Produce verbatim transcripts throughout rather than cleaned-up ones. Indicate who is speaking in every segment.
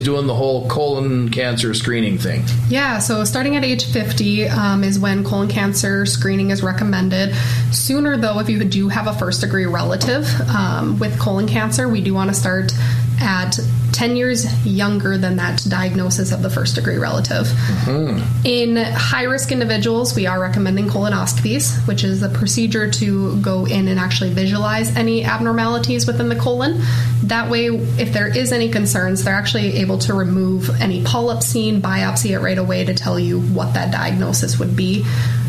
Speaker 1: doing the whole colon cancer screening thing?
Speaker 2: Yeah, so starting at age fifty um, is when colon cancer screening is recommended. Sooner, though, if you do have a first-degree relative um, with colon cancer, we do want to start at ten years younger than that diagnosis of the first-degree relative. Mm-hmm. In high-risk individuals, we are recommending colonoscopies, which is a procedure to go in and actually visualize any abnormalities within the colon. That way, if there is any concerns, they're actually able to remove any polyp seen, biopsy it right away to tell you what that diagnosis would be.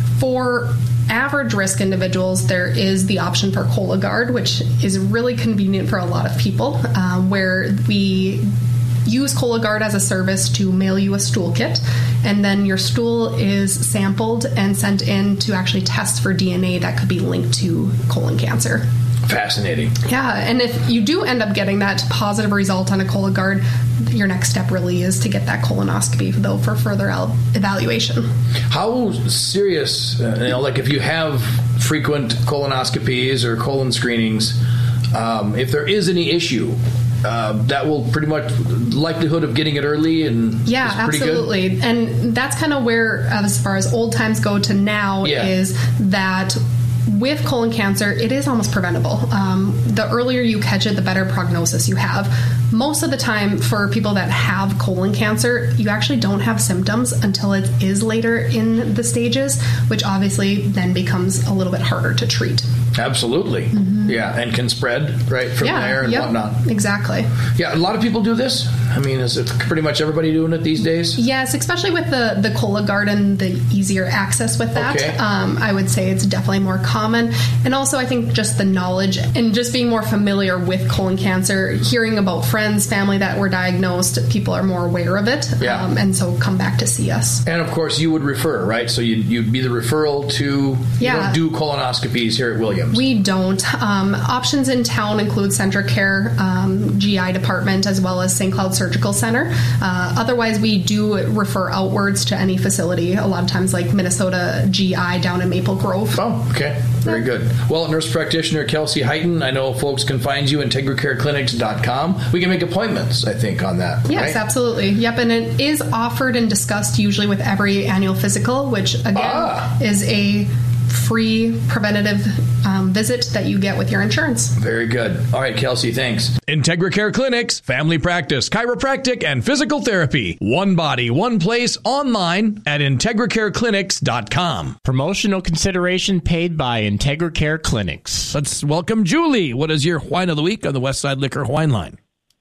Speaker 2: For average risk individuals, there is the option for Cologuard, which is really convenient for a lot of people, um, where we use Cologuard as a service to mail you a stool kit, and then your stool is sampled and sent in to actually test for D N A that could be linked to colon cancer.
Speaker 1: Fascinating.
Speaker 2: Yeah, and if you do end up getting that positive result on a Cologuard, your next step really is to get that colonoscopy, though, for further el- evaluation.
Speaker 1: How serious, uh, you know, like if you have frequent colonoscopies or colon screenings, um, if there is any issue, uh, that will pretty much likelihood of getting it early and
Speaker 2: yeah,
Speaker 1: is pretty
Speaker 2: absolutely.
Speaker 1: Good?
Speaker 2: And that's kind of where, as far as old times go to now,
Speaker 1: yeah.
Speaker 2: is that with colon cancer, it is almost preventable. Um, the earlier you catch it, the better prognosis you have. Most of the time, for people that have colon cancer, you actually don't have symptoms until it is later in the stages, which obviously then becomes a little bit harder to treat.
Speaker 1: Absolutely. Mm-hmm. Yeah, and can spread right from
Speaker 2: yeah,
Speaker 1: there and
Speaker 2: yep,
Speaker 1: whatnot.
Speaker 2: Exactly.
Speaker 1: Yeah, a lot of people do this. I mean, is it pretty much everybody doing it these days?
Speaker 2: Yes, especially with the, the Cologuard and the easier access with that.
Speaker 1: Okay.
Speaker 2: Um, I would say it's definitely more common. And also, I think just the knowledge and just being more familiar with colon cancer, hearing about friends, family that were diagnosed, people are more aware of it.
Speaker 1: Yeah.
Speaker 2: Um, and so come back to see us.
Speaker 1: And of course, you would refer, right? So you'd, you'd be the referral to,
Speaker 2: yeah.
Speaker 1: you don't do colonoscopies here at Williams.
Speaker 2: We don't. Um, options in town include Centric Care, um, G I department, as well as Saint Cloud Surgical Center. Uh, otherwise, we do refer outwards to any facility, a lot of times like Minnesota G I down in Maple Grove.
Speaker 1: Oh, okay. Very yeah. good. Well, nurse practitioner Kelsey Heighton, I know folks can find you at integra care clinics dot com. We can make appointments, I think, on that.
Speaker 2: Yes,
Speaker 1: right?
Speaker 2: absolutely. Yep, and it is offered and discussed usually with every annual physical, which, again, ah. is a free preventative um, visit that you get with your insurance.
Speaker 1: Very good. All right, Kelsey, thanks.
Speaker 3: Integra Care Clinics, family practice, chiropractic, and physical therapy. One body, one place, online at integra care clinics dot com.
Speaker 4: Promotional consideration paid by Integra Care Clinics.
Speaker 3: Let's welcome Julie. What is your wine of the week on the Westside Liquor Wine Line?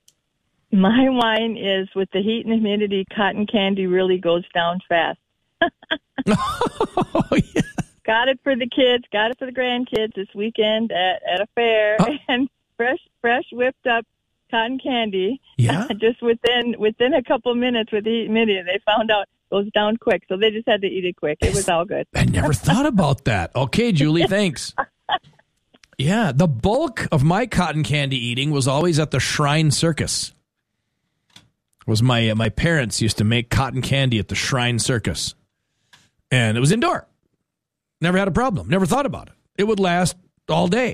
Speaker 5: My wine is, with the heat and humidity, cotton candy really goes down fast.
Speaker 3: Oh, yeah.
Speaker 5: Got it for the kids, got it for the grandkids this weekend at, at a fair, oh. and fresh, fresh whipped up cotton candy.
Speaker 3: Yeah.
Speaker 5: just within within a couple minutes with the heat and humidity, they found out it goes down quick, so they just had to eat it quick. It was all good.
Speaker 3: I never thought about that. Okay, Julie, thanks. Yeah, the bulk of my cotton candy eating was always at the Shrine Circus. It was my uh, my parents used to make cotton candy at the Shrine Circus, and it was indoor. Never had a problem. Never thought about it. It would last all day.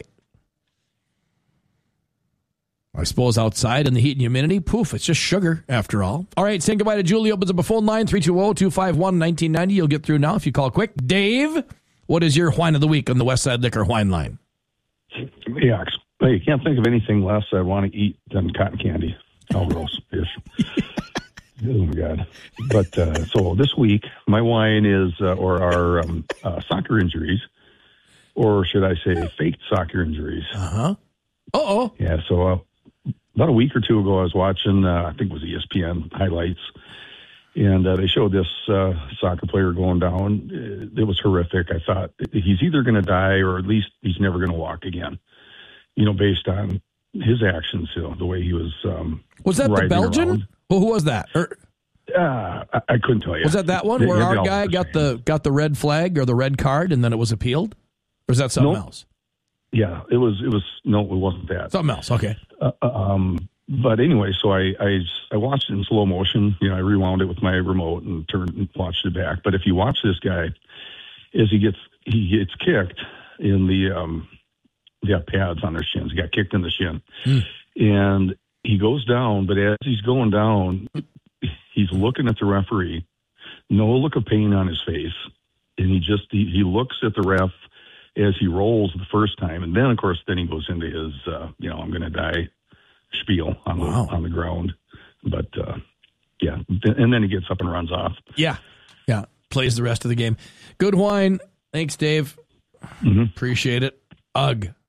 Speaker 3: I suppose outside in the heat and humidity, poof, it's just sugar after all. All right, saying goodbye to Julie. Opens up a phone line, three two zero, two five one, one nine nine zero. You'll get through now if you call quick. Dave, what is your wine of the week on the Westside Liquor Wine Line?
Speaker 6: Yeah, you can't think of anything less I want to eat than cotton candy. How gross fish. Oh, my God. But uh, so this week, my wine is, uh, or our um, uh, soccer injuries, or should I say faked soccer injuries.
Speaker 3: Uh-huh. Uh-oh.
Speaker 6: Yeah, so uh, about a week or two ago, I was watching, uh, I think it was E S P N highlights, and uh, they showed this uh, soccer player going down. It, it was horrific. I thought he's either going to die or at least he's never going to walk again, you know, based on his actions, you know, the way he was um,
Speaker 3: Was that the Belgian?
Speaker 6: Around.
Speaker 3: Well, who was that? Or,
Speaker 6: uh, I, I couldn't tell you.
Speaker 3: Was that that one where our guy got the got the red flag or the red card and then it was appealed? Or is that something
Speaker 6: nope.
Speaker 3: else?
Speaker 6: Yeah, it was. It was no, it wasn't that.
Speaker 3: Something else. Okay.
Speaker 6: Uh, um, but anyway, so I, I I watched it in slow motion. You know, I rewound it with my remote and turned and watched it back. But if you watch this guy, as he gets he gets kicked in the um, they have pads on their shins. He got kicked in the shin,
Speaker 3: mm.
Speaker 6: and he goes down, but as he's going down, he's looking at the referee, no look of pain on his face. And he just, he, he looks at the ref as he rolls the first time. And then, of course, then he goes into his, uh, you know, I'm going to die spiel on, wow. the, on the ground. But, uh, yeah, and then he gets up and runs off.
Speaker 3: Yeah, yeah, plays the rest of the game. Good wine. Thanks, Dave. Mm-hmm. Appreciate it. Ugh. Like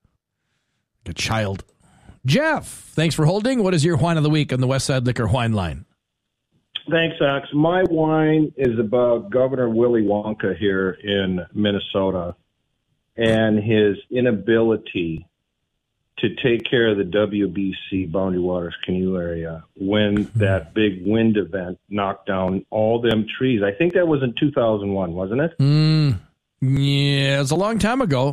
Speaker 3: a child. Jeff, thanks for holding. What is your wine of the week on the Westside Liquor wine line?
Speaker 7: Thanks, Ox. My wine is about Governor Willy Wonka here in Minnesota and his inability to take care of the W B C Boundary Waters Canoe area when that big wind event knocked down all them trees. I think that was in two thousand one, wasn't it?
Speaker 3: Mm, yeah, it was a long time ago.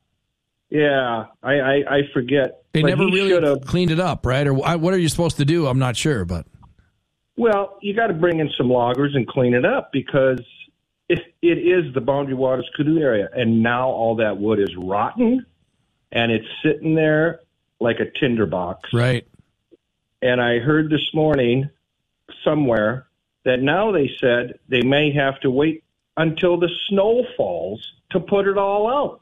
Speaker 7: Yeah, I, I, I forget.
Speaker 3: They
Speaker 7: but
Speaker 3: never really
Speaker 7: should've...
Speaker 3: cleaned it up, right? Or what are you supposed to do? I'm not sure, but...
Speaker 7: Well, you got to bring in some loggers and clean it up because it, it is the Boundary Waters Canoe area, and now all that wood is rotten, and it's sitting there like a tinderbox.
Speaker 3: Right.
Speaker 7: And I heard this morning somewhere that now they said they may have to wait until the snow falls to put it all out.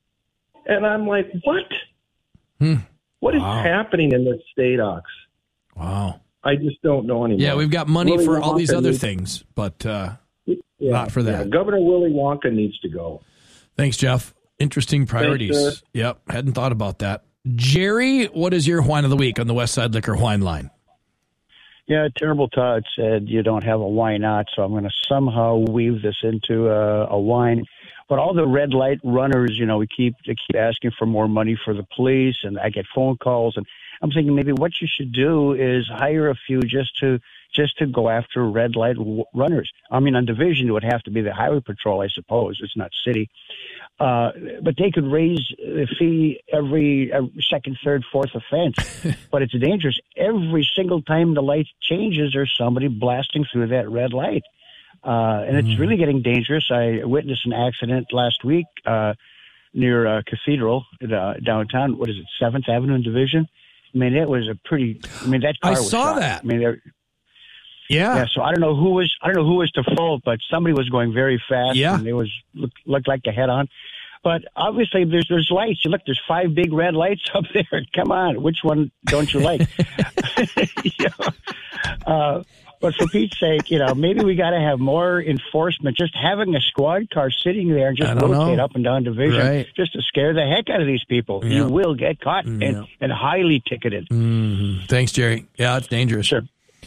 Speaker 7: And I'm like, what?
Speaker 3: Hmm.
Speaker 7: What
Speaker 3: wow.
Speaker 7: is happening in this state, Ox?
Speaker 3: Wow.
Speaker 7: I just don't know anymore.
Speaker 3: Yeah, we've got money
Speaker 7: Willy
Speaker 3: for
Speaker 7: Wonka
Speaker 3: all these other
Speaker 7: needs,
Speaker 3: things, but uh,
Speaker 7: yeah,
Speaker 3: not for that.
Speaker 7: Yeah. Governor Willy Wonka needs to go.
Speaker 3: Thanks, Jeff. Interesting priorities.
Speaker 7: Thanks,
Speaker 3: yep, hadn't thought about that. Jerry, what is your wine of the week on the Westside Liquor wine line?
Speaker 8: Yeah, Terrible Todd said you don't have a why not, so I'm going to somehow weave this into a, a wine. But all the red light runners, you know, we keep they keep asking for more money for the police, and I get phone calls, and I'm thinking maybe what you should do is hire a few just to just to go after red light w- runners. I mean, on division, it would have to be the highway patrol, I suppose. It's not city. Uh, but they could raise the fee every, every second, third, fourth offense. But it's dangerous. Every single time the light changes, there's somebody blasting through that red light. Uh, and mm-hmm. it's really getting dangerous. I witnessed an accident last week uh, near uh, Cathedral uh, downtown. What is it, seventh Avenue and Division? I mean, it was a pretty. I mean, that car
Speaker 3: I
Speaker 8: was
Speaker 3: saw
Speaker 8: shot.
Speaker 3: that.
Speaker 8: I mean, there.
Speaker 3: Yeah.
Speaker 8: Yeah. So I don't know who was. I don't know who was to fault, but somebody was going very fast.
Speaker 3: Yeah.
Speaker 8: And it was looked, looked like a head on. But obviously, there's there's lights. You look, there's five big red lights up there. Come on, which one don't you like? you know, uh, but for Pete's sake, you know, maybe we got to have more enforcement. Just having a squad car sitting there and just rotate know. up and down Division,
Speaker 3: right.
Speaker 8: just to scare the heck out of these people. Yeah. You will get caught yeah. and, and highly ticketed.
Speaker 3: Mm-hmm. Thanks, Jerry. Yeah, it's dangerous.
Speaker 8: Sure.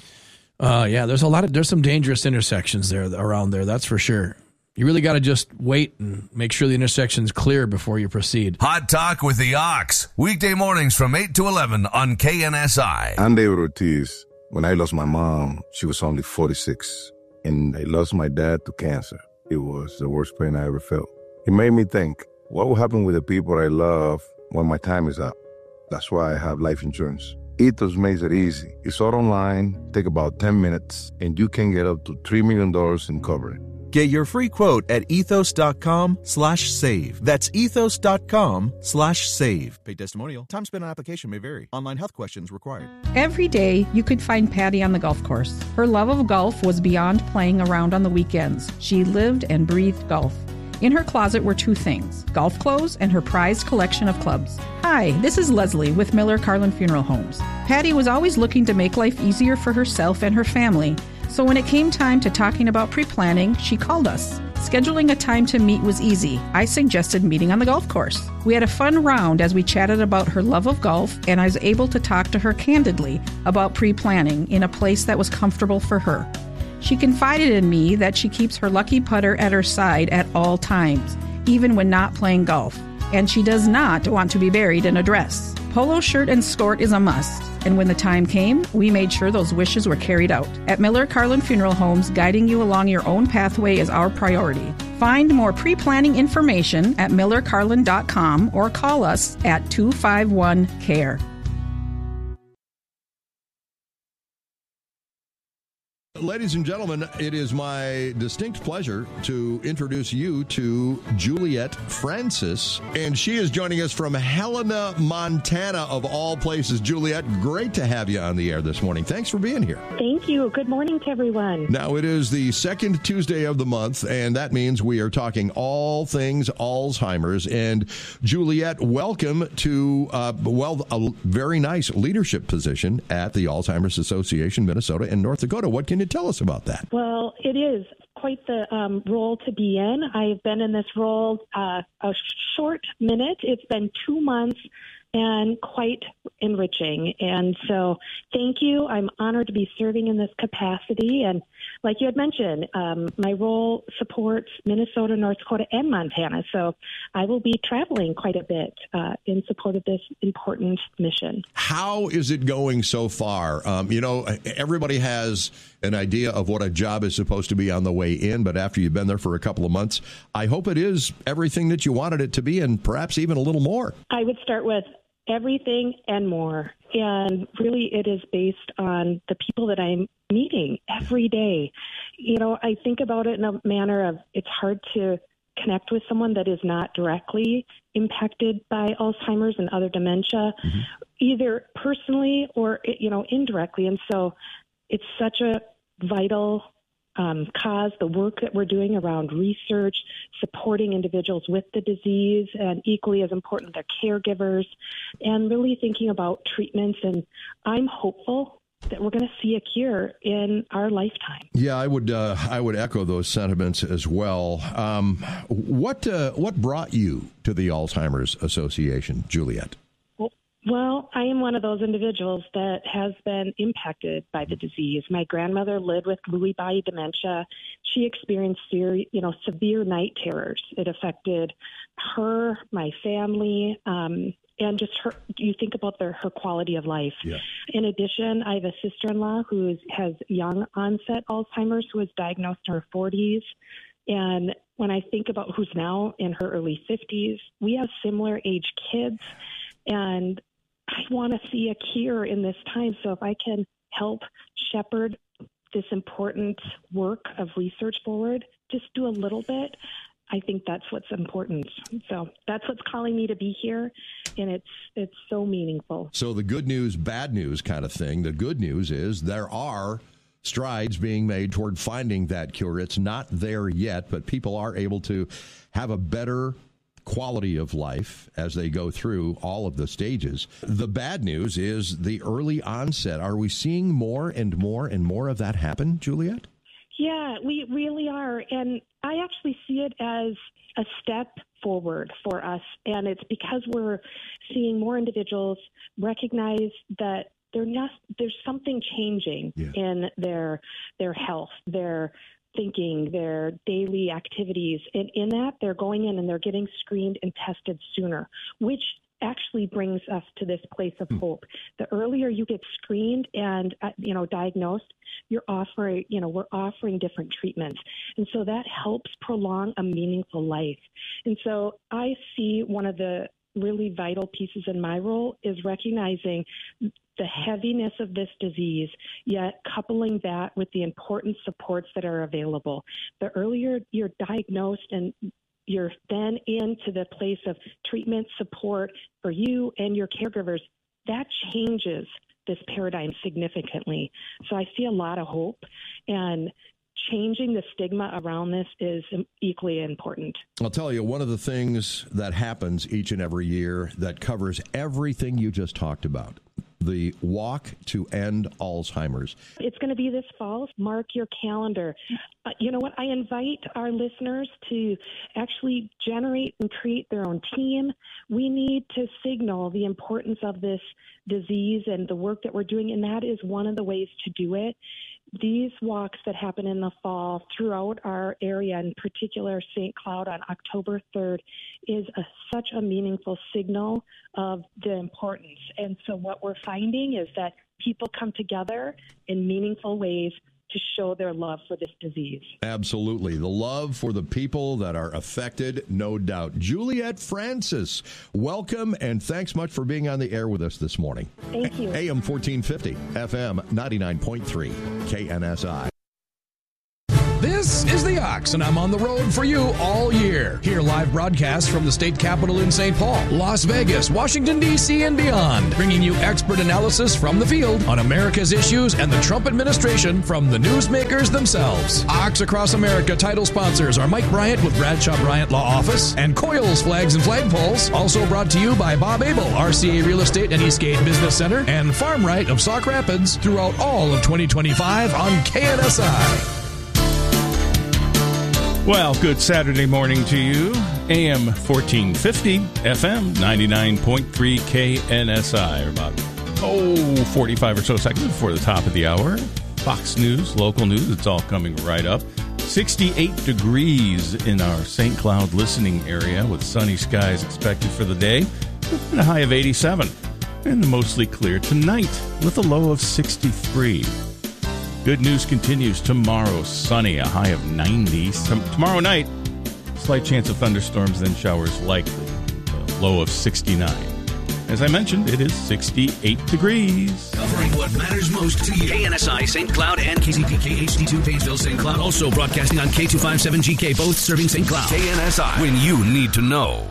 Speaker 3: Uh, yeah, there's a lot of there's some dangerous intersections there around there. That's for sure. You really got to just wait and make sure the intersection's clear before you proceed.
Speaker 9: Hot Talk with the Ox. Weekday mornings from eight to eleven on K N S I.
Speaker 10: I'm David Ortiz. When I lost my mom, she was only forty-six. And I lost my dad to cancer. It was the worst pain I ever felt. It made me think, what will happen with the people I love when my time is up? That's why I have life insurance. Ethos makes it easy. It's all online, take about ten minutes, and you can get up to three million dollars in coverage.
Speaker 11: Get your free quote at ethos.com slash save. That's ethos.com slash save. Paid testimonial. Time spent on application may vary. Online health questions required.
Speaker 12: Every day, you could find Patty on the golf course. Her love of golf was beyond playing around on the weekends. She lived and breathed golf. In her closet were two things, golf clothes and her prized collection of clubs. Hi, this is Leslie with Miller Carlin Funeral Homes. Patty was always looking to make life easier for herself and her family. So when it came time to talking about pre-planning, she called us. Scheduling a time to meet was easy. I suggested meeting on the golf course. We had a fun round as we chatted about her love of golf, and I was able to talk to her candidly about pre-planning in a place that was comfortable for her. She confided in me that she keeps her lucky putter at her side at all times, even when not playing golf. And she does not want to be buried in a dress. Polo shirt and skirt is a must. And when the time came, we made sure those wishes were carried out. At Miller Carlin Funeral Homes, guiding you along your own pathway is our priority. Find more pre-planning information at miller carlin dot com or call us at two five one C A R E.
Speaker 13: ladies and gentlemen, it is my distinct pleasure to introduce you to Juliet Francis, and she is joining us from Helena, Montana, of all places. Juliet, great to have you on the air this morning. Thanks for being here.
Speaker 14: Thank you. Good morning to everyone.
Speaker 13: Now, it is the second Tuesday of the month, and that means we are talking all things Alzheimer's. And Juliet, welcome to, uh, well, a very nice leadership position at the Alzheimer's Association, Minnesota and North Dakota. What can you tell us about that?
Speaker 14: Well, it is quite the um, role to be in. I've been in this role uh, a short minute. It's been two months and quite enriching. And so thank you. I'm honored to be serving in this capacity. And like you had mentioned, um, my role supports Minnesota, North Dakota, and Montana. So I will be traveling quite a bit uh, in support of this important mission.
Speaker 13: How is it going so far? Um, you know, everybody has an idea of what a job is supposed to be on the way in, but after you've been there for a couple of months, I hope it is everything that you wanted it to be and perhaps even a little more.
Speaker 14: I would start with everything and more. And really, it is based on the people that I'm meeting every day. You know, I think about it in a manner of it's hard to connect with someone that is not directly impacted by Alzheimer's and other dementia, mm-hmm. either personally or, you know, indirectly. And so it's such a vital Um, cause, the work that we're doing around research, supporting individuals with the disease, and equally as important, their caregivers, and really thinking about treatments. And I'm hopeful that we're going to see a cure in our lifetime.
Speaker 13: Yeah, I would uh, I would echo those sentiments as well. Um, what uh, what brought you to the Alzheimer's Association, Juliet?
Speaker 14: Well, I am one of those individuals that has been impacted by the disease. My grandmother lived with Lewy body dementia. She experienced ser- you know, severe night terrors. It affected her, my family, um, and just her. You think about their, her quality of life. Yeah. In addition, I have a sister-in-law who is, has young onset Alzheimer's, who was diagnosed in her forties. And when I think about who's now in her early fifties, we have similar age kids. And I want to see a cure in this time. So if I can help shepherd this important work of research forward, just do a little bit, I think that's what's important. So that's what's calling me to be here, and it's it's so meaningful.
Speaker 13: So the good news, bad news kind of thing. The good news is there are strides being made toward finding that cure. It's not there yet, but people are able to have a better quality of life as they go through all of the stages. The bad news is the early onset. Are we seeing more and more and more of that happen, Juliet?
Speaker 14: Yeah, we really are. And I actually see it as a step forward for us. And it's because we're seeing more individuals recognize that they're not, there's something changing yeah. in their their health, their thinking, their daily activities. And in that, they're going in and they're getting screened and tested sooner, which actually brings us to this place of hope. The earlier you get screened and, uh, you know, diagnosed, you're offering, you know, we're offering different treatments. And so that helps prolong a meaningful life. And so I see one of the really vital pieces in my role is recognizing the heaviness of this disease, yet coupling that with the important supports that are available. The earlier you're diagnosed and you're then into the place of treatment support for you and your caregivers, that changes this paradigm significantly. So I see a lot of hope, and changing the stigma around this is equally important.
Speaker 13: I'll tell you, one of the things that happens each and every year that covers everything you just talked about, the Walk to End Alzheimer's.
Speaker 14: It's going to be this fall. Mark your calendar. Uh, you know what? I invite our listeners to actually generate and create their own team. We need to signal the importance of this disease and the work that we're doing, and that is one of the ways to do it. These walks that happen in the fall throughout our area, in particular Saint Cloud on October third, is a, such a meaningful signal of the importance. And so what we're finding is that people come together in meaningful ways to show their love for this disease.
Speaker 13: Absolutely. The love for the people that are affected, no doubt. Juliet Francis, welcome, and thanks much for being on the air with us this morning.
Speaker 14: Thank you.
Speaker 13: A M fourteen fifty, F M ninety-nine point three, K N S I.
Speaker 3: This is The Ox, and I'm on the road for you all year. Hear live broadcasts from the state capitol in Saint Paul, Las Vegas, Washington, D C, and beyond, bringing you expert analysis from the field on America's issues and the Trump administration from the newsmakers themselves. Ox Across America title sponsors are Mike Bryant with Bradshaw Bryant Law Office and Coils Flags and Flagpoles. Also brought to you by Bob Abel, R C A Real Estate and Eastgate Business Center, and Farm Right of Sauk Rapids throughout all of twenty twenty-five on K N S I.
Speaker 15: Well, good Saturday morning to you. A M fourteen fifty, F M ninety-nine point three K N S I. About, oh, forty-five or so seconds before the top of the hour. Fox News, local news, it's all coming right up. sixty-eight degrees in our Saint Cloud listening area with sunny skies expected for the day and a high of eighty-seven. And mostly clear tonight with a low of sixty-three. Good news continues tomorrow. Sunny, a high of ninety. Tomorrow night, slight chance of thunderstorms, then showers likely. A low of sixty-nine. As I mentioned, it is sixty-eight degrees.
Speaker 16: Covering what matters most to you. K N S I, Saint Cloud, and K Z P K H D two, Painesville, Saint Cloud. Also broadcasting on K two fifty-seven G K, both serving Saint Cloud. K N S I, when you need to know.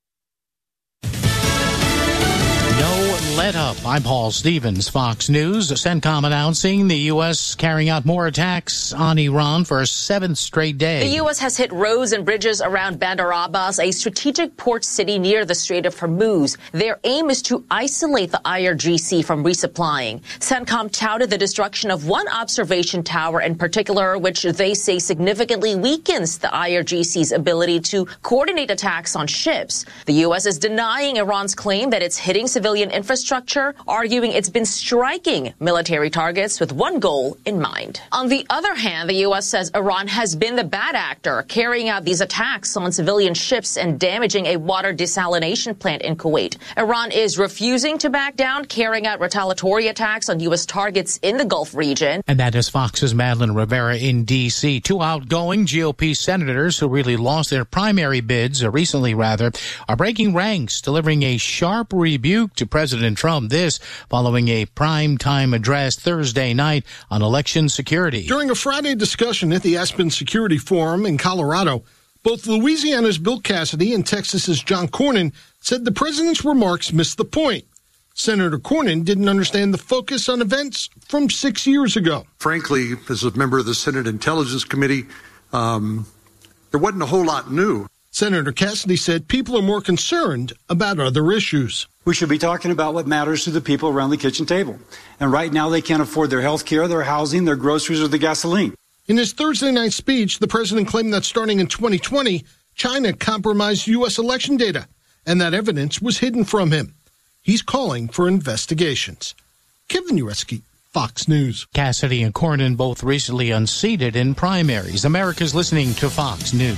Speaker 17: Let up. I'm Paul Stevens, Fox News. CENTCOM announcing the U S carrying out more attacks on Iran for a seventh straight day.
Speaker 18: The U S has hit roads and bridges around Bandar Abbas, a strategic port city near the Strait of Hormuz. Their aim is to isolate the I R G C from resupplying. CENTCOM touted the destruction of one observation tower in particular, which they say significantly weakens the I R G C's ability to coordinate attacks on ships. The U S is denying Iran's claim that it's hitting civilian infrastructure, arguing it's been striking military targets with one goal in mind. On the other hand, the U S says Iran has been the bad actor, carrying out these attacks on civilian ships and damaging a water desalination plant in Kuwait. Iran is refusing to back down, carrying out retaliatory attacks on U S targets in the Gulf region.
Speaker 17: And that is Fox's Madeline Rivera in D C. Two outgoing G O P senators who really lost their primary bids, or recently rather, are breaking ranks, delivering a sharp rebuke to President Trump. This following a prime-time address Thursday night on election security.
Speaker 19: During a Friday discussion at the Aspen Security Forum in Colorado, both Louisiana's Bill Cassidy and Texas's John Cornyn said the president's remarks missed the point. Senator Cornyn didn't understand the focus on events from six years ago.
Speaker 20: Frankly, as a member of the Senate Intelligence Committee, um, there wasn't a whole lot new.
Speaker 19: Senator Cassidy said people are more concerned about other issues.
Speaker 21: We should be talking about what matters to the people around the kitchen table. And right now they can't afford their health care, their housing, their groceries, or the gasoline.
Speaker 19: In his Thursday night speech, the president claimed that starting in twenty twenty, China compromised U S election data, and that evidence was hidden from him. He's calling for investigations. Kevin Ureski, Fox News.
Speaker 17: Cassidy and Cornyn both recently unseated in primaries. America's listening to Fox News.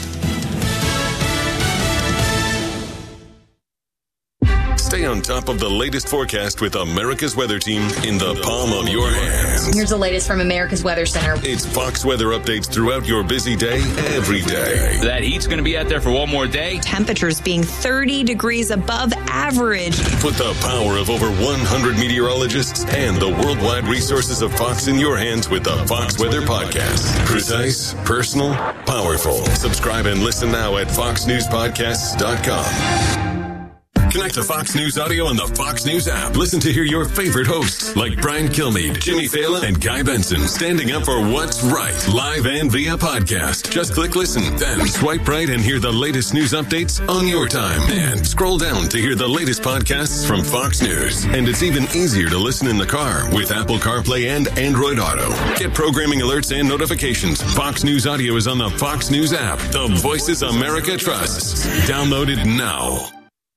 Speaker 22: Stay on top of the latest forecast with America's Weather Team in the palm of your hands.
Speaker 23: Here's the latest from America's Weather Center.
Speaker 22: It's Fox weather updates throughout your busy day, every day.
Speaker 24: That heat's going to be out there for one more day.
Speaker 23: Temperatures being thirty degrees above average.
Speaker 22: Put the power of over one hundred meteorologists and the worldwide resources of Fox in your hands with the Fox Weather Podcast. Precise, personal, powerful. Subscribe and listen now at fox news podcasts dot com. Connect to Fox News Audio on the Fox News app. Listen to hear your favorite hosts like Brian Kilmeade, Jimmy Fallon, and Guy Benson standing up for what's right, live and via podcast. Just click listen, then swipe right and hear the latest news updates on your time. And scroll down to hear the latest podcasts from Fox News. And it's even easier to listen in the car with Apple CarPlay and Android Auto. Get programming alerts and notifications. Fox News Audio is on the Fox News app. The voices America trusts. Download it now.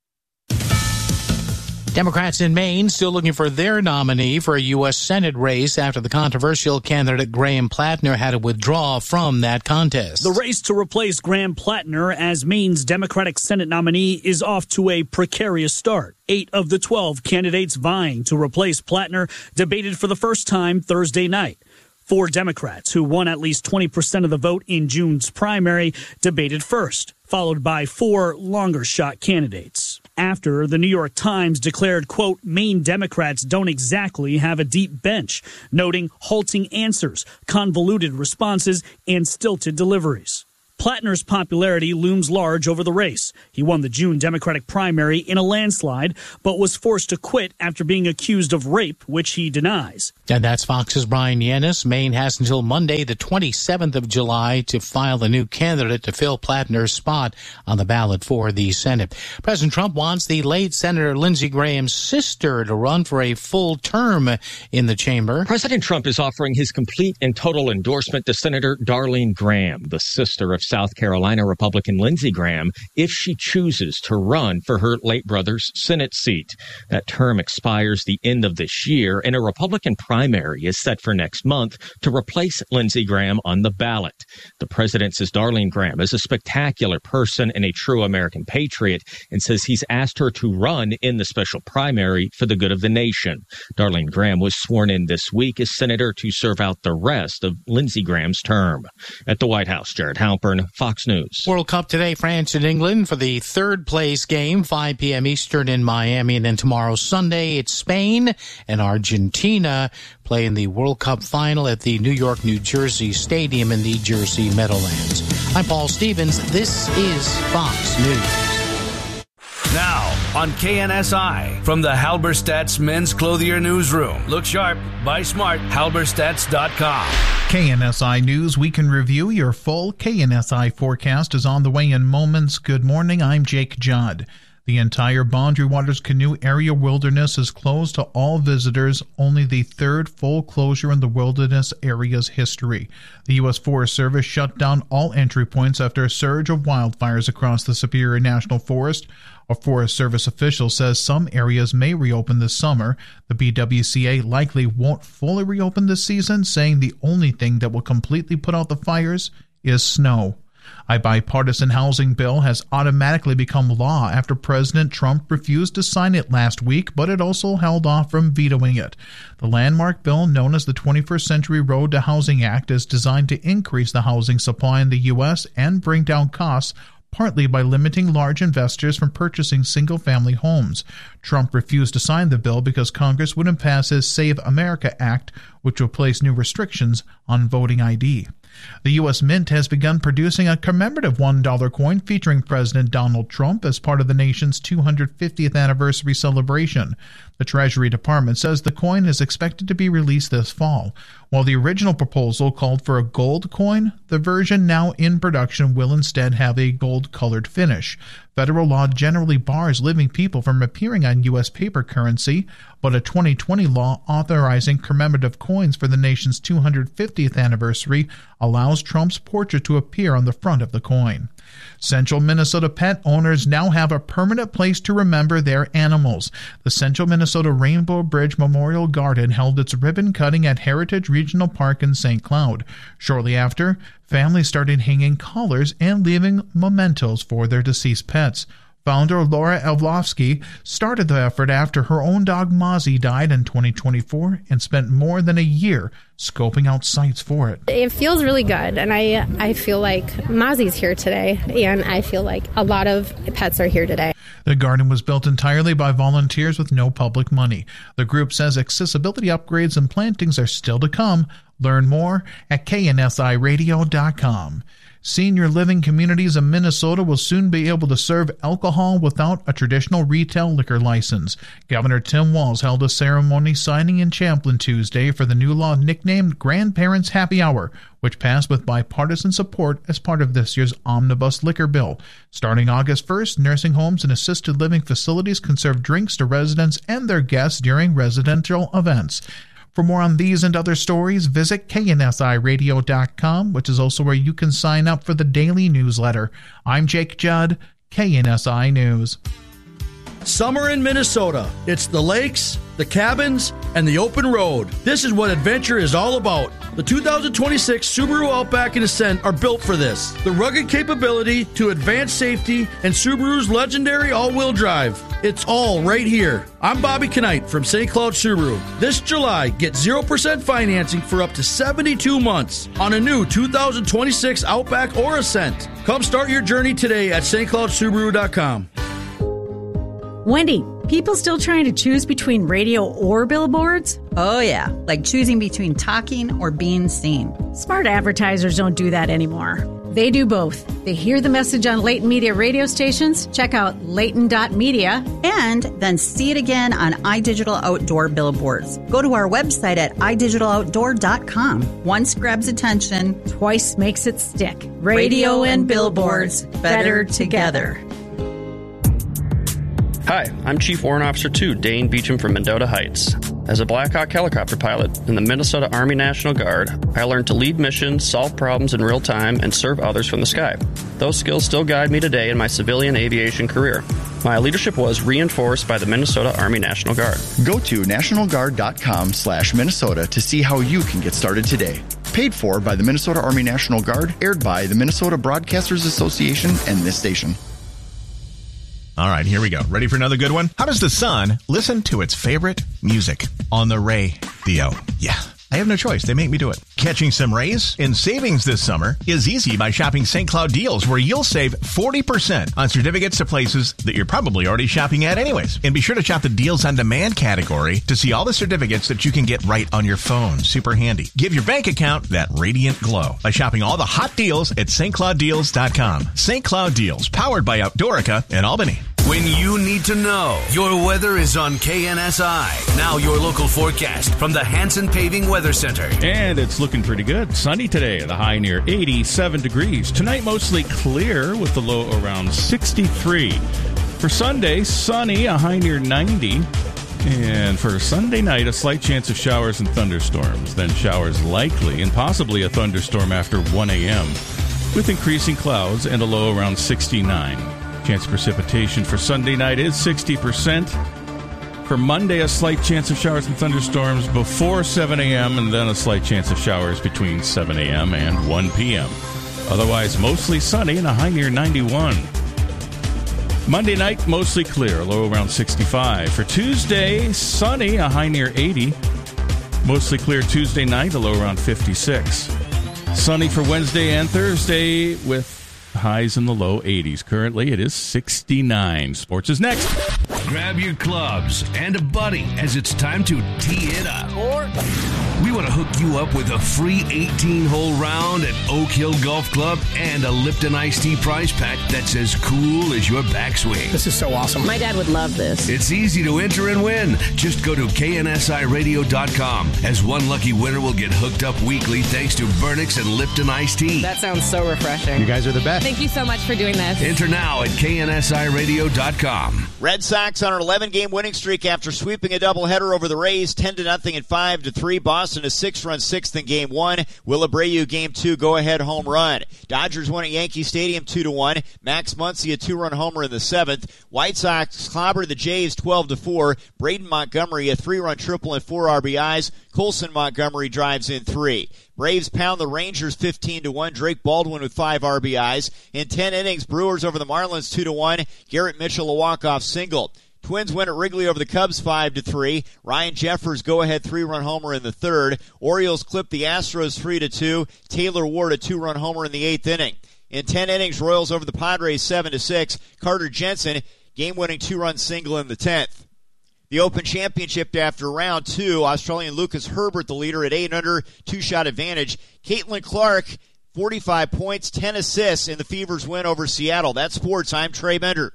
Speaker 17: Democrats in Maine still looking for their nominee for a U S Senate race after the controversial candidate Graham Plattner had to withdraw from that contest.
Speaker 25: The race to replace Graham Plattner as Maine's Democratic Senate nominee is off to a precarious start. Eight of the twelve candidates vying to replace Plattner debated for the first time Thursday night. Four Democrats, who won at least twenty percent of the vote in June's primary, debated first, followed by four longer-shot candidates. after the New York Times declared, quote, Maine Democrats don't exactly have a deep bench, noting halting answers, convoluted responses, and stilted deliveries. Plattner's popularity looms large over the race. He won the June Democratic primary in a landslide, but was forced to quit after being accused of rape, which he denies.
Speaker 17: And that's Fox's Brian Yanis. Maine has until Monday, the twenty-seventh of July, to file a new candidate to fill Plattner's spot on the ballot for the Senate. President Trump wants the late Senator Lindsey Graham's sister to run for a full term in the chamber.
Speaker 1: President Trump is offering his complete and total endorsement to Senator Darlene Graham, the sister of South Carolina Republican Lindsey Graham, if she chooses to run for her late brother's Senate seat. That term expires the end of this year, and a Republican primary is set for next month to replace Lindsey Graham on the ballot. The president says Darlene Graham is a spectacular person and a true American patriot, and says he's asked her to run in the special primary for the good of the nation. Darlene Graham was sworn in this week as senator to serve out the rest of Lindsey Graham's term. At the White House, Jared Halpern, Fox News.
Speaker 17: World Cup today, France and England for the third place game, five p.m. Eastern in Miami. And then tomorrow, Sunday, it's Spain and Argentina playing the World Cup final at the New York, New Jersey Stadium in the Jersey Meadowlands. I'm Paul Stevens. This is Fox News.
Speaker 2: Now on K N S I from the Halberstadt's Men's Clothier Newsroom. Look sharp, buy smart, halberstadts dot com.
Speaker 4: K N S I News Weekend Review. Your full K N S I forecast is on the way in moments. Good morning, I'm Jake Judd. The entire Boundary Waters Canoe Area Wilderness is closed to all visitors, only the third full closure in the wilderness area's history. The U S Forest Service shut down all entry points after a surge of wildfires across the Superior National Forest. A Forest Service official says some areas may reopen this summer. The B W C A likely won't fully reopen this season, saying the only thing that will completely put out the fires is snow. A bipartisan housing bill has automatically become law after President Trump refused to sign it last week, but it also held off from vetoing it. The landmark bill, known as the twenty-first Century Road to Housing Act, is designed to increase the housing supply in the U S and bring down costs, partly by limiting large investors from purchasing single-family homes. Trump refused to sign the bill because Congress wouldn't pass his Save America Act, which will place new restrictions on voting I D. The U S Mint has begun producing a commemorative one dollar coin featuring President Donald Trump as part of the nation's two hundred fiftieth anniversary celebration. The Treasury Department says the coin is expected to be released this fall. While the original proposal called for a gold coin, the version now in production will instead have a gold-colored finish. Federal law generally bars living people from appearing on U S paper currency, but a twenty twenty law authorizing commemorative coins for the nation's two hundred fiftieth anniversary allows Trump's portrait to appear on the front of the coin. Central Minnesota pet owners now have a permanent place to remember their animals. The Central Minnesota Rainbow Bridge Memorial Garden held its ribbon cutting at Heritage Regional Park in Saint Cloud. Shortly after, families started hanging collars and leaving mementos for their deceased pets. Founder Laura Evlofsky started the effort after her own dog Mozzie died in twenty twenty-four and spent more than a year scoping out sites for it.
Speaker 5: It feels really good, and I I feel like Mozzie's here today, and I feel like a lot of pets are here today.
Speaker 4: The garden was built entirely by volunteers with no public money. The group says accessibility upgrades and plantings are still to come. Learn more at K N S I radio dot com. Senior living communities in Minnesota will soon be able to serve alcohol without a traditional retail liquor license. Governor Tim Walz held a ceremony signing in Champlin Tuesday for the new law nicknamed Grandparents' Happy Hour, which passed with bipartisan support as part of this year's omnibus liquor bill. Starting August first, nursing homes and assisted living facilities can serve drinks to residents and their guests during residential events. For more on these and other stories, visit K N S I radio dot com, which is also where you can sign up for the daily newsletter. I'm Jake Judd, K N S I News.
Speaker 6: Summer in Minnesota. It's the lakes, the cabins, and the open road. This is what adventure is all about. The two thousand twenty-six Subaru Outback and Ascent are built for this. The rugged capability to advanced safety and Subaru's legendary all-wheel drive. It's all right here. I'm Bobby Knight from Saint Cloud Subaru. This July, get zero percent financing for up to seventy-two months on a new two thousand twenty-six Outback or Ascent. Come start your journey today at St Cloud Subaru dot com.
Speaker 7: Wendy, people still trying to choose between radio or billboards?
Speaker 8: Oh, yeah, like choosing between talking or being seen.
Speaker 7: Smart advertisers don't do that anymore. They do both. They hear the message on Leighton Media radio stations, check out Leighton dot media,
Speaker 8: and then see it again on iDigital Outdoor billboards. Go to our website at i digital outdoor dot com. Once grabs attention,
Speaker 7: twice makes it stick. Radio,
Speaker 8: radio
Speaker 7: and
Speaker 8: and
Speaker 7: billboards,
Speaker 8: billboards
Speaker 7: better
Speaker 8: better together.
Speaker 7: together.
Speaker 9: Hi, I'm Chief Warrant Officer two, Dane Beecham from Mendota Heights. As a Black Hawk helicopter pilot in the Minnesota Army National Guard, I learned to lead missions, solve problems in real time, and serve others from the sky. Those skills still guide me today in my civilian aviation career. My leadership was reinforced by the Minnesota Army National Guard.
Speaker 10: Go to national guard dot com slash Minnesota to see how you can get started today. Paid for by the Minnesota Army National Guard, aired by the Minnesota Broadcasters Association and this station.
Speaker 11: All right, here we go. Ready for another good one? How does the sun listen to its favorite music? On the radio. Yeah, I have no choice. They make me do it. Catching some rays in savings this summer is easy by shopping Saint Cloud Deals, where you'll save forty percent on certificates to places that you're probably already shopping at anyways. And be sure to shop the Deals on Demand category to see all the certificates that you can get right on your phone. Super handy. Give your bank account that radiant glow by shopping all the hot deals at St Cloud Deals dot com. Saint Cloud Deals, powered by Outdoorica in Albany.
Speaker 2: When you need to know, your weather is on K N S I. Now your local forecast from the Hanson Paving Weather Center.
Speaker 15: And it's looking pretty good. Sunny today, the high near eighty-seven degrees. Tonight mostly clear with the low around sixty-three. For Sunday, sunny, a high near ninety. And for Sunday night, a slight chance of showers and thunderstorms. Then showers likely and possibly a thunderstorm after one a.m. with increasing clouds and a low around sixty-nine. Chance of precipitation for Sunday night is sixty percent. For Monday, a slight chance of showers and thunderstorms before seven a.m. and then a slight chance of showers between seven a.m. and one p.m. Otherwise, mostly sunny and a high near ninety-one. Monday night, mostly clear, a low around sixty-five. For Tuesday, sunny, a high near eighty. Mostly clear Tuesday night, a low around fifty-six. Sunny for Wednesday and Thursday with highs in the low eighties. Currently, it is sixty-nine. Sports is next.
Speaker 2: Grab your clubs and a buddy as it's time to tee it up. Or we want to hook you up with a free eighteen-hole round at Oak Hill Golf Club and a Lipton Iced Tea prize pack that's as cool as your backswing.
Speaker 26: This is so awesome.
Speaker 27: My dad would love this.
Speaker 2: It's easy to enter and win. Just go to K N S I radio dot com, as one lucky winner will get hooked up weekly thanks to Burnix and Lipton Iced Tea.
Speaker 27: That sounds so refreshing.
Speaker 13: You guys are the best.
Speaker 27: Thank you so much for doing this.
Speaker 2: Enter now at K N S I radio dot com.
Speaker 28: Red Sox on an eleven-game winning streak after sweeping a doubleheader over the Rays, ten to nothing and five to three. Boston a six-run sixth in Game one. Will Abreu Game two go-ahead home run. Dodgers won at Yankee Stadium two to one. Max Muncy a two-run homer in the seventh. White Sox clobbered the Jays twelve to four. Braden Montgomery a three-run triple and four R B Is. Colson Montgomery drives in three. Braves pound the Rangers fifteen to one. Drake Baldwin with five R B Is. In ten innings, Brewers over the Marlins two to one. Garrett Mitchell a walk-off single. Twins win at Wrigley over the Cubs five to three. Ryan Jeffers go-ahead three-run homer in the third. Orioles clip the Astros three to two. Taylor Ward a two-run homer in the eighth inning. In ten innings, Royals over the Padres seven to six. Carter Jensen game-winning two-run single in the tenth. The Open Championship after round two, Australian Lucas Herbert the leader at eight under, two-shot advantage. Caitlin Clark, forty-five points, ten assists in the Fever's win over Seattle. That's sports. I'm Trey Bender.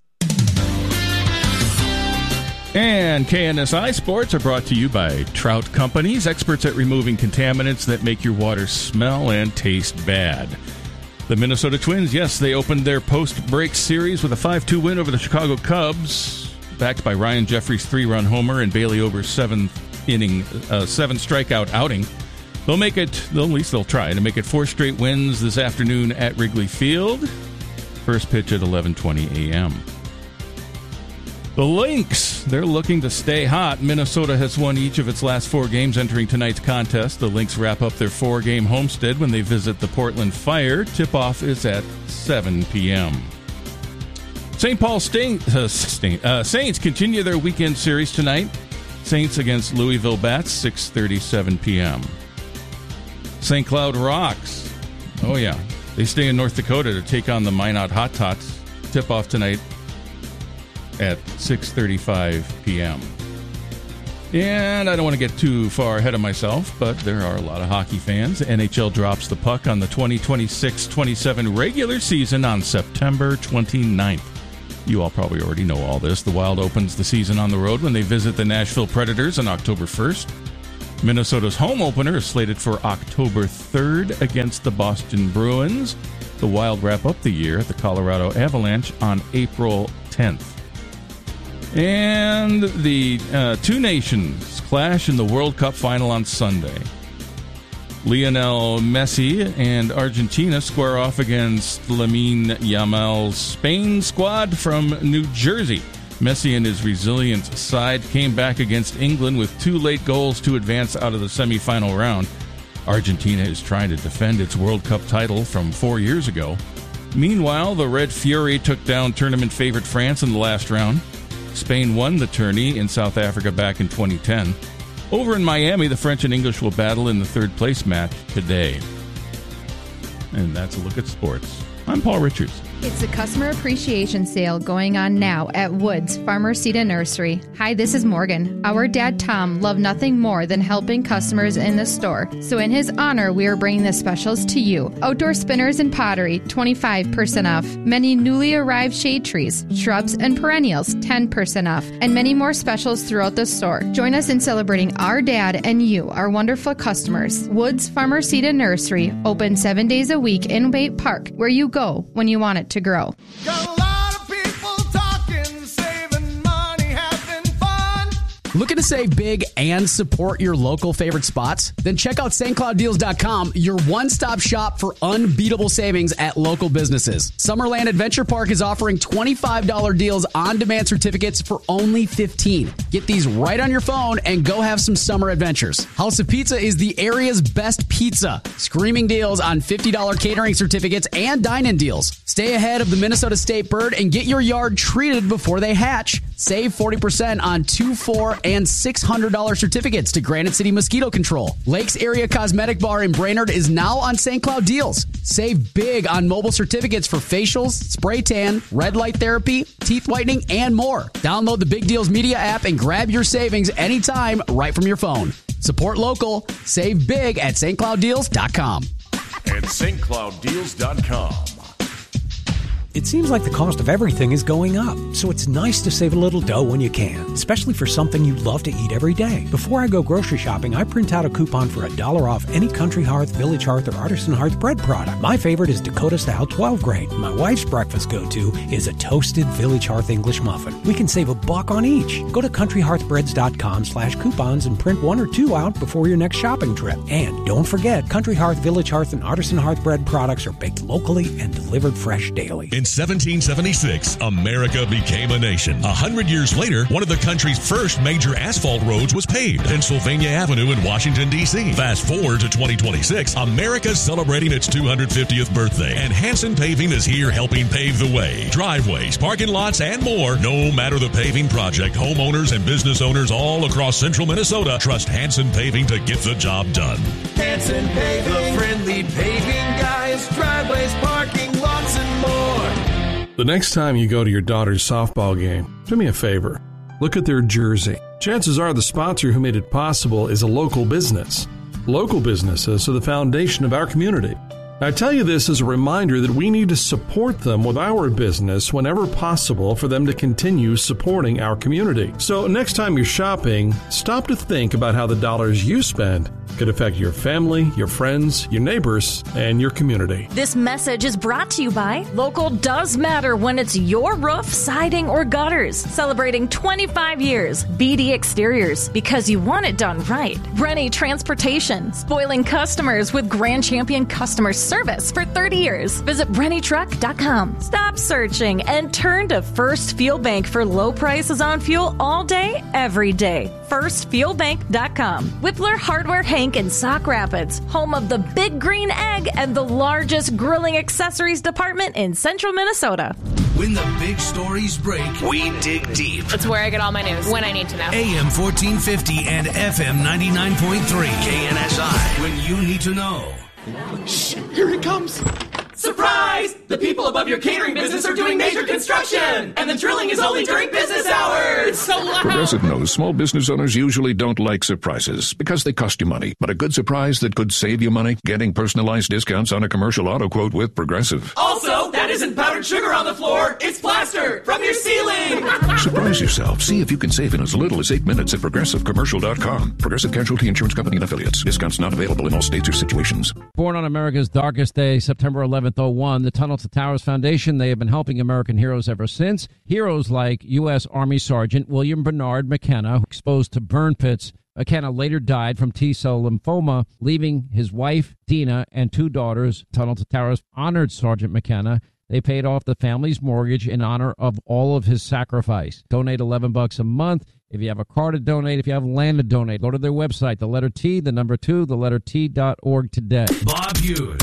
Speaker 15: And K N S I Sports are brought to you by Trout Companies, experts at removing contaminants that make your water smell and taste bad. The Minnesota Twins, yes, they opened their post-break series with a five two win over the Chicago Cubs, backed by Ryan Jeffries' three-run homer and Bailey Ober's seventh inning, uh, seven strikeout outing. They'll make it, they'll, at least they'll try to make it four straight wins this afternoon at Wrigley Field. First pitch at eleven twenty a.m. The Lynx, they're looking to stay hot. Minnesota has won each of its last four games entering tonight's contest. The Lynx wrap up their four-game homestead when they visit the Portland Fire. Tip-off is at seven p.m. Saint Paul Stain, uh, Stain, uh, Saints continue their weekend series tonight. Saints against Louisville Bats, six thirty-seven p.m. Saint Cloud Rocks, oh yeah, they stay in North Dakota to take on the Minot Hot Tots. Tip-off tonight at six thirty-five p.m. And I don't want to get too far ahead of myself, but there are a lot of hockey fans. N H L drops the puck on the twenty twenty-six twenty-seven regular season on September twenty-ninth. You all probably already know all this. The Wild opens the season on the road when they visit the Nashville Predators on October first. Minnesota's home opener is slated for October third against the Boston Bruins. The Wild wrap up the year at the Colorado Avalanche on April tenth. And the uh, two nations clash in the World Cup final on Sunday. Lionel Messi and Argentina square off against Lamine Yamal's Spain squad from New Jersey. Messi and his resilient side came back against England with two late goals to advance out of the semifinal round. Argentina is trying to defend its World Cup title from four years ago. Meanwhile, the Red Fury took down tournament favorite France in the last round. Spain won the tourney in South Africa back in twenty ten. Over in Miami, the French and English will battle in the third place match today. And that's a look at sports. I'm Paul Richards.
Speaker 3: It's a customer appreciation sale going on now at Woods Farmer Seed and Nursery. Hi, this is Morgan. Our dad, Tom, loved nothing more than helping customers in the store. So in his honor, we are bringing the specials to you. Outdoor spinners and pottery, twenty-five percent off. Many newly arrived shade trees, shrubs, and perennials, ten percent off. And many more specials throughout the store. Join us in celebrating our dad and you, our wonderful customers. Woods Farmer Seed and Nursery, open seven days a week in Waite Park, where you go when you want it to grow.
Speaker 12: Got a lot of people talking, saving money, having fun.
Speaker 14: Looking to save big and support your local favorite spots? Then check out Saint Cloud Deals dot com, your one-stop shop for unbeatable savings at local businesses. Summerland Adventure Park is offering twenty-five dollars deals on-demand certificates for only fifteen dollars. Get these right on your phone and go have some summer adventures. House of Pizza is the area's best pizza. Screaming deals on fifty dollars catering certificates and dine-in deals. Stay ahead of the Minnesota State bird and get your yard treated before they hatch. Save forty percent on two, four, and six hundred dollars certificates to Granite City Mosquito Control. Lakes Area Cosmetic Bar in Brainerd is now on Saint Cloud Deals. Save big on mobile certificates for facials, spray tan, red light therapy, teeth whitening, and more. Download the Big Deals Media app and grab your savings anytime right from your phone. Support local. Save big at Saint Cloud Deals dot com.
Speaker 22: At Saint Cloud Deals dot com.
Speaker 16: It seems like the cost of everything is going up, so it's nice to save a little dough when you can, especially for something you love to eat every day. Before I go grocery shopping, I print out a coupon for a dollar off any Country Hearth, Village Hearth, or Artisan Hearth bread product. My favorite is Dakota Style twelve grain. My wife's breakfast go-to is a toasted Village Hearth English muffin. We can save a buck on each. Go to country hearth breads dot com slash coupons and print one or two out before your next shopping trip. And don't forget, Country Hearth, Village Hearth, and Artisan Hearth bread products are baked locally and delivered fresh daily.
Speaker 18: In seventeen seventy-six, America became a nation. A hundred years later, one of the country's first major asphalt roads was paved, Pennsylvania Avenue in Washington, D C Fast forward to twenty twenty-six, America's celebrating its two hundred fiftieth birthday, and Hanson Paving is here helping pave the way. Driveways, parking lots, and more. No matter the paving project, homeowners and business owners all across central Minnesota trust Hanson Paving to get the job done.
Speaker 12: Hanson Paving, the friendly paving guys, driveways, parking lots, and more.
Speaker 20: The next time you go to your daughter's softball game, do me a favor. Look at their jersey. Chances are the sponsor who made it possible is a local business. Local businesses are the foundation of our community. I tell you this as a reminder that we need to support them with our business whenever possible for them to continue supporting our community. So next time you're shopping, stop to think about how the dollars you spend could affect your family, your friends, your neighbors, and your community.
Speaker 21: This message is brought to you by Local Does Matter when it's your roof, siding, or gutters. Celebrating twenty-five years. B D Exteriors, because you want it done right. Rennie Transportation, spoiling customers with Grand Champion customer service for thirty years. Visit rennie truck dot com. Stop searching and turn to First Fuel Bank for low prices on fuel all day, every day. first fuel bank dot com. Whippler Hardware Hank in Sauk Rapids, home of the Big Green Egg and the largest grilling accessories department in central Minnesota.
Speaker 2: When the big stories break, we dig deep.
Speaker 27: It's where I get all my news, when I need to know.
Speaker 2: A M fourteen fifty and F M ninety-nine point three K N S I, when you need to know.
Speaker 12: Shh, here he comes. Surprise! The people above your catering business are doing major construction, and the drilling is only during business hours. So loud.
Speaker 1: Progressive knows small business owners usually don't like surprises because they cost you money. But a good surprise that could save you money? Getting personalized discounts on a commercial auto quote with Progressive.
Speaker 12: Also, that isn't powdered sugar on the floor. It's plaster from your ceiling.
Speaker 1: Surprise yourself. See if you can save in as little as eight minutes at progressive commercial dot com. Progressive Casualty Insurance Company and Affiliates. Discounts not available in all states or situations.
Speaker 5: Born on America's darkest day, September eleventh, oh one, the Tunnel to Towers Foundation, they have been helping American heroes ever since. Heroes like U S. Army Sergeant William Bernard McKenna, exposed to burn pits. McKenna later died from T-cell lymphoma, leaving his wife, Dina, and two daughters. Tunnel to Towers honored Sergeant McKenna. They paid off the family's mortgage in honor of all of his sacrifice. Donate eleven bucks a month. If you have a car to donate, if you have land to donate, go to their website, the letter T, the number two, the letter T dot org today.
Speaker 2: Bob Hughes.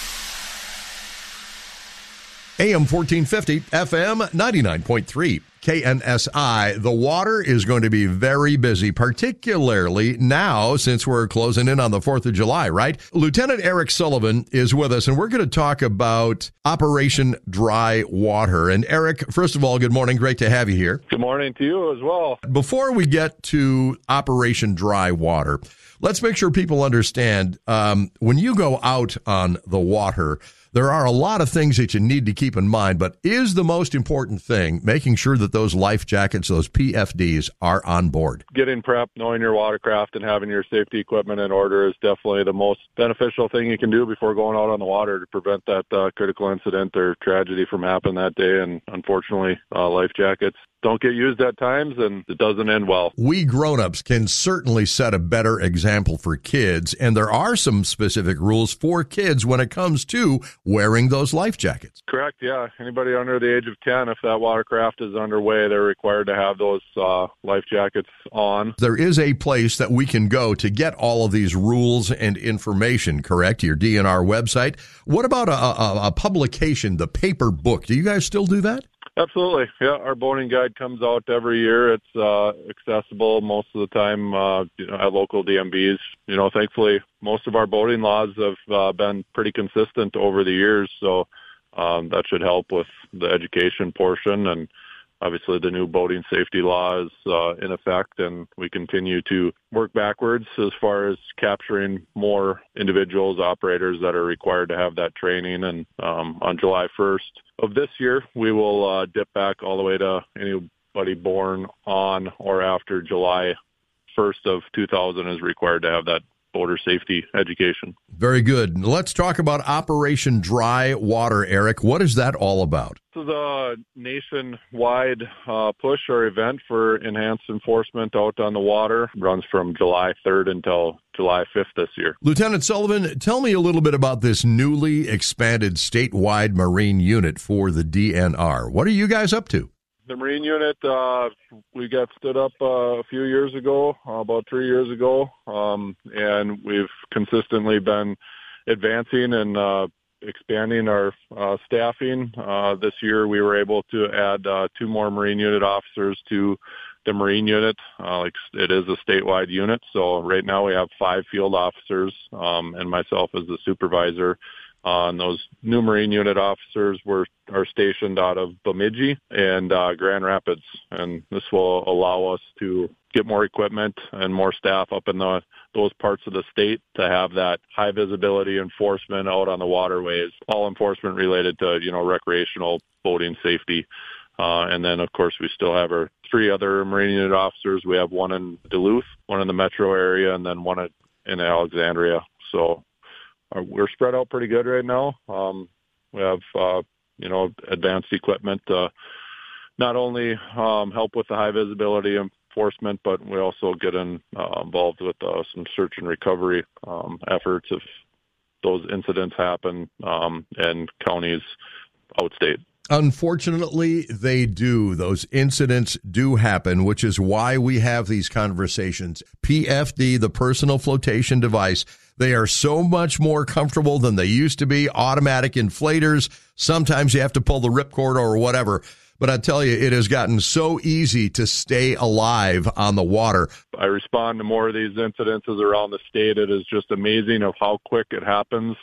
Speaker 13: A M fourteen fifty, F M ninety-nine point three, K N S I. The water is going to be very busy, particularly now since we're closing in on the fourth of July, right? Lieutenant Eric Sullivan is with us, and we're going to talk about Operation Dry Water. And Eric, first of all, good morning. Great to have you here.
Speaker 17: Good morning to you as well.
Speaker 13: Before we get to Operation Dry Water, let's make sure people understand, um, when you go out on the water, there are a lot of things that you need to keep in mind, but is the most important thing making sure that those life jackets, those P F Ds, are on board?
Speaker 17: Getting prepped, knowing your watercraft, and having your safety equipment in order is definitely the most beneficial thing you can do before going out on the water to prevent that uh, critical incident or tragedy from happening that day. And unfortunately, uh, life jackets don't get used at times, and it doesn't end well.
Speaker 13: We grown-ups can certainly set a better example for kids, and there are some specific rules for kids when it comes to wearing those life jackets.
Speaker 17: Correct, yeah. Anybody under the age of ten, if that watercraft is underway, they're required to have those uh, life jackets on.
Speaker 13: There is a place that we can go to get all of these rules and information, correct? Your D N R website. What about a, a, a publication, the paper book? Do you guys still do that?
Speaker 17: Absolutely. Yeah, our boating guide comes out every year. It's uh, accessible most of the time uh, you know, at local D M Bs. You know, thankfully, most of our boating laws have uh, been pretty consistent over the years, so um, that should help with the education portion. And obviously, the new boating safety law is uh, in effect, and we continue to work backwards as far as capturing more individuals, operators that are required to have that training. And um, on July first of this year, we will uh, dip back all the way to anybody born on or after July first of two thousand is required to have that boater safety education.
Speaker 13: Very good. Let's talk about Operation Dry Water, Eric. What is that all about?
Speaker 17: This is a nationwide uh, push or event for enhanced enforcement out on the water. It runs from July third until July fifth this year.
Speaker 13: Lieutenant Sullivan, tell me a little bit about this newly expanded statewide Marine unit for the D N R. What are you guys up to?
Speaker 17: The Marine unit, uh, we got stood up uh, a few years ago, uh, about three years ago, um, and we've consistently been advancing and uh, expanding our uh, staffing. Uh, this year we were able to add uh, two more Marine unit officers to the Marine unit. Uh, like it is a statewide unit, so right now we have five field officers um, and myself as the supervisor. Uh, and those new Marine unit officers were are stationed out of Bemidji and uh, Grand Rapids, and this will allow us to get more equipment and more staff up in the those parts of the state to have that high visibility enforcement out on the waterways, all enforcement related to you know recreational boating safety. Uh, and then, of course, we still have our three other Marine unit officers. We have one in Duluth, one in the metro area, and then one in Alexandria. So Uh, we're spread out pretty good right now. Um, we have, uh, you know, advanced equipment to not only um, help with the high visibility enforcement, but we also get in, uh, involved with uh, some search and recovery um, efforts if those incidents happen um, in counties outstate.
Speaker 13: Unfortunately, they do. Those incidents do happen, which is why we have these conversations. P F D, the personal flotation device, they are so much more comfortable than they used to be. Automatic inflators. Sometimes you have to pull the ripcord or whatever. But I tell you, it has gotten so easy to stay alive on the water.
Speaker 17: I respond to more of these incidences around the state. It is just amazing of how quick it happens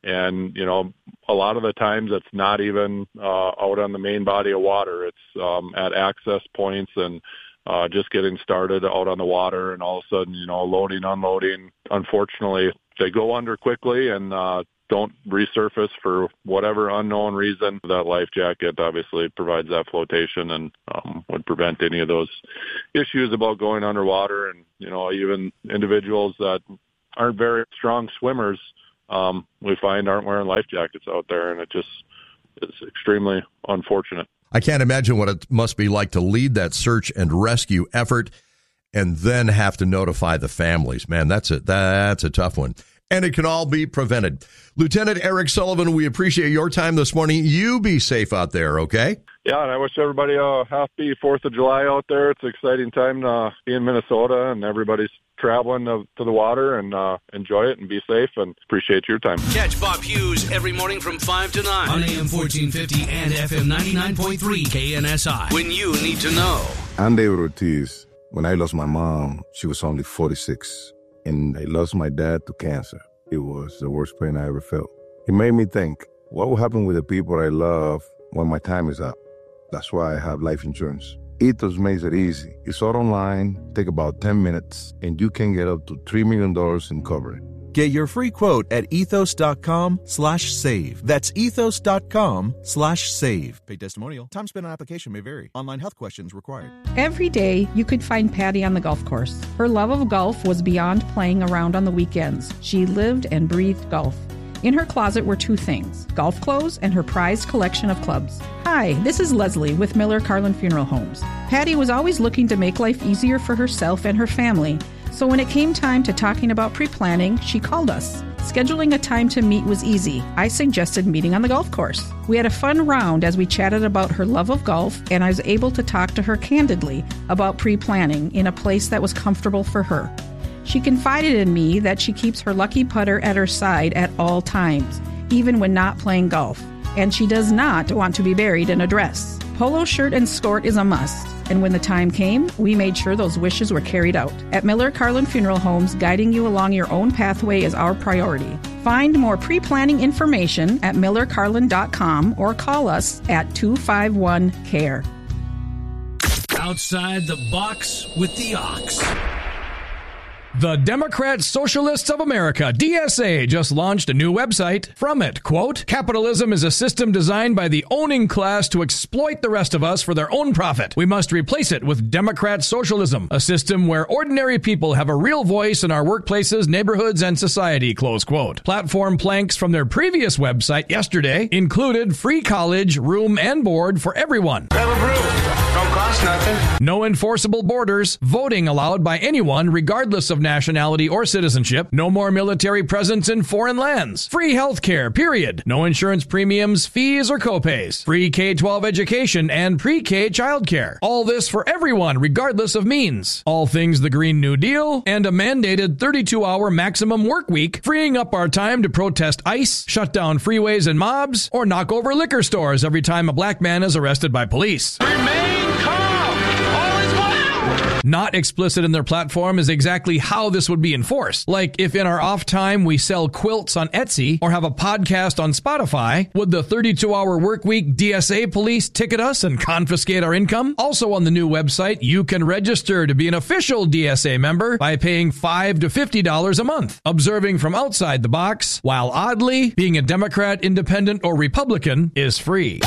Speaker 17: and, you know, a lot of the times it's not even uh, out on the main body of water. It's um, at access points and uh, just getting started out on the water, and all of a sudden, you know, loading, unloading. Unfortunately, they go under quickly and uh, don't resurface for whatever unknown reason. That life jacket obviously provides that flotation and um, would prevent any of those issues about going underwater. And, you know, even individuals that aren't very strong swimmers, um, we find aren't wearing life jackets out there, and it just is extremely unfortunate.
Speaker 13: I can't imagine what it must be like to lead that search and rescue effort and then have to notify the families. Man, that's a, that's a tough one. And it can all be prevented. Lieutenant Eric Sullivan, we appreciate your time this morning. You be safe out there, okay?
Speaker 17: Yeah, and I wish everybody a happy fourth of July out there. It's an exciting time to be in Minnesota, and everybody's traveling to, to the water, and uh, enjoy it and be safe, and appreciate your time.
Speaker 2: Catch Bob Hughes every morning from five to nine on A M fourteen fifty and F M ninety-nine point three K N S I. When you need to know.
Speaker 4: I'm David Ortiz. When I lost my mom, she was only forty-six. And I lost my dad to cancer. It was the worst pain I ever felt. It made me think, what will happen with the people I love when my time is up? That's why I have life insurance. Ethos makes it easy. It's all online, take about ten minutes, and you can get up to three million dollars in coverage.
Speaker 6: Get your free quote at ethos.com slash save. That's ethos.com slash save. Paid testimonial. Time spent on application may vary. Online health questions required.
Speaker 8: Every day, you could find Patty on the golf course. Her love of golf was beyond playing around on the weekends. She lived and breathed golf. In her closet were two things, golf clothes and her prized collection of clubs. Hi, this is Leslie with Miller Carlin Funeral Homes. Patty was always looking to make life easier for herself and her family. So when it came time to talking about pre-planning, she called us. Scheduling a time to meet was easy. I suggested meeting on the golf course. We had a fun round as we chatted about her love of golf, and I was able to talk to her candidly about pre-planning in a place that was comfortable for her. She confided in me that she keeps her lucky putter at her side at all times, even when not playing golf. And she does not want to be buried in a dress. Polo shirt and skirt is a must. And when the time came, we made sure those wishes were carried out. At Miller Carlin Funeral Homes, guiding you along your own pathway is our priority. Find more pre-planning information at miller carlin dot com or call us at two five one, C A R E.
Speaker 2: Outside the box with the Ox.
Speaker 19: The Democrat Socialists of America, D S A, just launched a new website. From it, quote, capitalism is a system designed by the owning class to exploit the rest of us for their own profit. We must replace it with Democrat socialism, a system where ordinary people have a real voice in our workplaces, neighborhoods, and society, close quote. Platform planks from their previous website yesterday included free college, room, and board for everyone.
Speaker 23: Have a brew. Don't cost nothing.
Speaker 19: No enforceable borders, voting allowed by anyone regardless of nationality or citizenship, no more military presence in foreign lands, free health care, period, no insurance premiums, fees, or copays, free K twelve education and pre-K childcare. All this for everyone regardless of means. All things the Green New Deal, and a mandated thirty-two hour maximum work week, freeing up our time to protest ICE, shut down freeways and mobs, or knock over liquor stores every time a black man is arrested by police.
Speaker 23: Remain calm. All is well.
Speaker 19: Not explicit in their platform is exactly how this would be enforced. Like if in our off time we sell quilts on Etsy or have a podcast on Spotify, would the thirty-two hour work week D S A police ticket us and confiscate our income? Also on the new website, you can register to be an official D S A member by paying five to fifty dollars a month. Observing from outside the box, while oddly, being a Democrat, Independent, or Republican is free.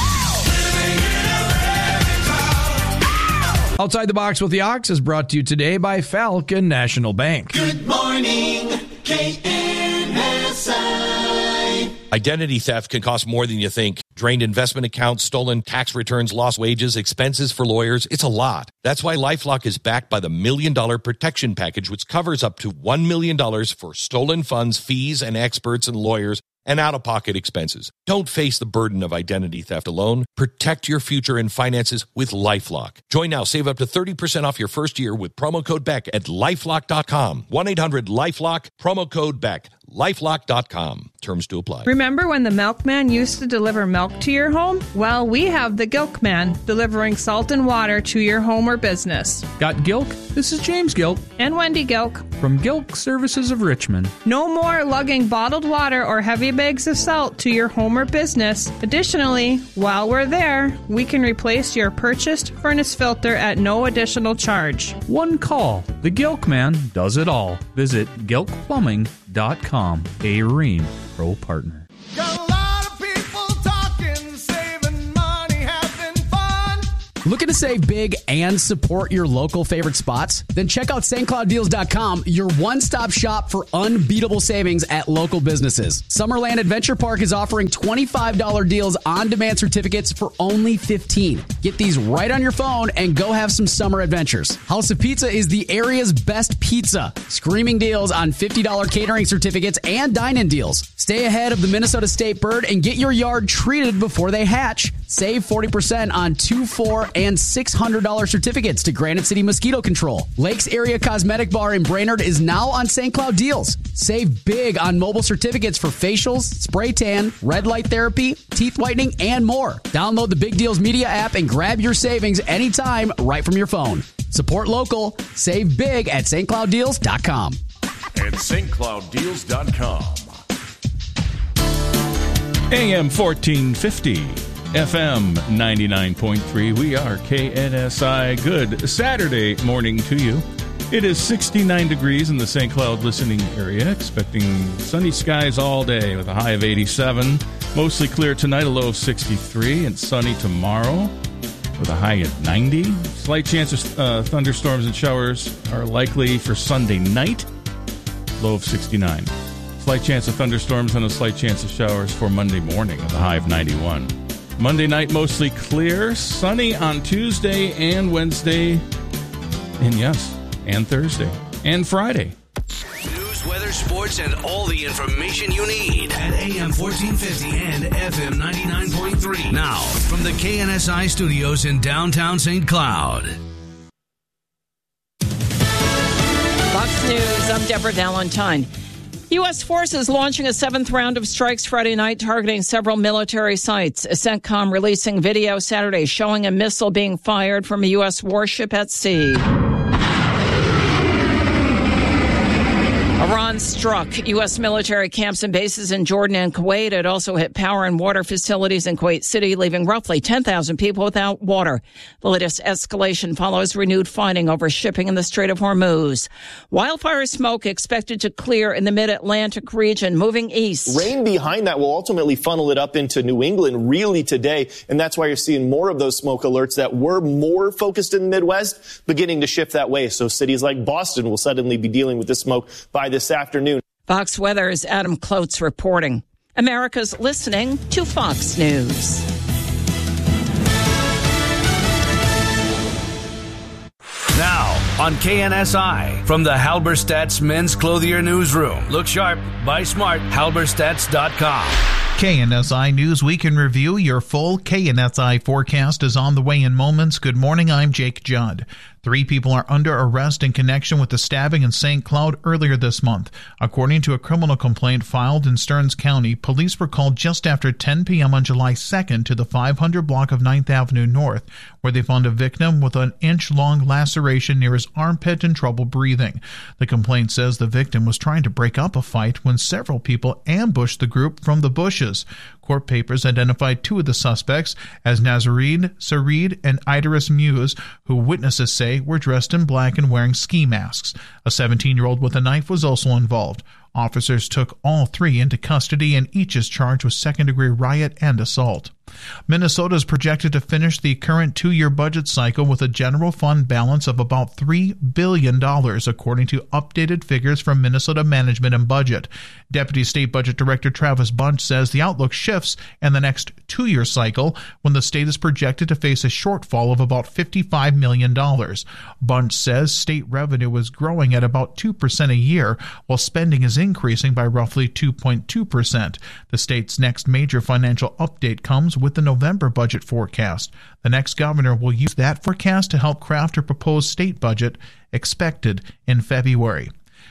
Speaker 19: Outside the Box with the Ox is brought to you today by Falcon National Bank.
Speaker 12: Good morning, K N S I.
Speaker 24: Identity theft can cost more than you think. Drained investment accounts, stolen tax returns, lost wages, expenses for lawyers. It's a lot. That's why LifeLock is backed by the Million Dollar Protection Package, which covers up to one million dollars for stolen funds, fees, and experts and lawyers, and out-of-pocket expenses. Don't face the burden of identity theft alone. Protect your future and finances with LifeLock. Join now. Save up to thirty percent off your first year with promo code Beck at LifeLock dot com. one eight hundred LifeLock, promo code Beck. LifeLock dot com. Terms to apply.
Speaker 7: Remember when the milkman used to deliver milk to your home? Well, we have the Gilkman, delivering salt and water to your home or business.
Speaker 9: Got Gilk? This is James Gilk.
Speaker 7: And Wendy Gilk.
Speaker 9: From Gilk Services of Richmond.
Speaker 7: No more lugging bottled water or heavy bags of salt to your home or business. Additionally, while we're there, we can replace your purchased furnace filter at no additional charge.
Speaker 9: One call. The Gilkman does it all. Visit gilk plumbing dot com, a Rheem Pro partner.
Speaker 14: Looking to save big and support your local favorite spots? Then check out Saint Cloud Deals dot com, your one-stop shop for unbeatable savings at local businesses. Summerland Adventure Park is offering twenty-five dollars deals on-demand certificates for only fifteen dollars. Get these right on your phone and go have some summer adventures. House of Pizza is the area's best pizza. Screaming deals on fifty dollars catering certificates and dine-in deals. Stay ahead of the Minnesota State bird and get your yard treated before they hatch. Save forty percent on two, four, and six hundred dollars certificates to Granite City Mosquito Control. Lakes Area Cosmetic Bar in Brainerd is now on Saint Cloud Deals. Save big on mobile certificates for facials, spray tan, red light therapy, teeth whitening, and more. Download the Big Deals Media app and grab your savings anytime right from your phone. Support local. Save big at Saint Cloud Deals dot com.
Speaker 10: And Saint Cloud Deals dot com.
Speaker 11: A M fourteen fifty. F M ninety-nine point three. We are K N S I. Good Saturday morning to you. It is sixty-nine degrees in the Saint Cloud listening area. Expecting sunny skies all day with a high of eighty-seven. Mostly clear tonight, a low of sixty-three. And sunny tomorrow with a high at ninety. Slight chance of uh, thunderstorms and showers are likely for Sunday night. Low of sixty-nine. Slight chance of thunderstorms and a slight chance of showers for Monday morning with a high of ninety-one. Monday night, mostly clear. Sunny on Tuesday and Wednesday. And yes, and Thursday. And Friday.
Speaker 2: News, weather, sports, and all the information you need at A M fourteen fifty and F M ninety-nine point three. Now, from the K N S I studios in downtown Saint Cloud.
Speaker 15: Fox News, I'm Deborah Valentine. U S forces launching a seventh round of strikes Friday night targeting several military sites. CENTCOM releasing video Saturday showing a missile being fired from a U S warship at sea. Iran struck U S military camps and bases in Jordan and Kuwait. It also hit power and water facilities in Kuwait City, leaving roughly ten thousand people without water. The latest escalation follows renewed fighting over shipping in the Strait of Hormuz. Wildfire smoke expected to clear in the mid-Atlantic region, moving east.
Speaker 25: Rain behind that will ultimately funnel it up into New England really today, and that's why you're seeing more of those smoke alerts that were more focused in the Midwest beginning to shift that way. So cities like Boston will suddenly be dealing with this smoke by this afternoon.
Speaker 15: Fox Weather's Adam Klotz reporting. America's listening to Fox News.
Speaker 2: Now on K N S I from the Halberstadt's Men's Clothier Newsroom. Look sharp, buy smart, halberstadts dot com.
Speaker 26: K N S I News Week in Review. Your full K N S I forecast is on the way in moments. Good morning, I'm Jake Judd. Three people are under arrest in connection with the stabbing in Saint Cloud earlier this month. According to a criminal complaint filed in Stearns County, police were called just after ten p.m. on July second to the five hundred block of ninth Avenue North, where they found a victim with an inch-long laceration near his armpit and trouble breathing. The complaint says the victim was trying to break up a fight when several people ambushed the group from the bushes. Court papers identified two of the suspects as Nazarene Sarid and Idaris Muse, who witnesses say were dressed in black and wearing ski masks. A seventeen-year-old with a knife was also involved. Officers took all three into custody, and each is charged with second-degree riot and assault. Minnesota is projected to finish the current two-year budget cycle with a general fund balance of about three billion dollars, according to updated figures from Minnesota Management and Budget. Deputy State Budget Director Travis Bunch says the outlook shifts in the next two-year cycle when the state is projected to face a shortfall of about fifty-five million dollars. Bunch says state revenue is growing at about two percent a year, while spending is increasing by roughly two point two percent. The state's next major financial update comes with the November budget forecast. The next governor will use that forecast to help craft a proposed state budget expected in February.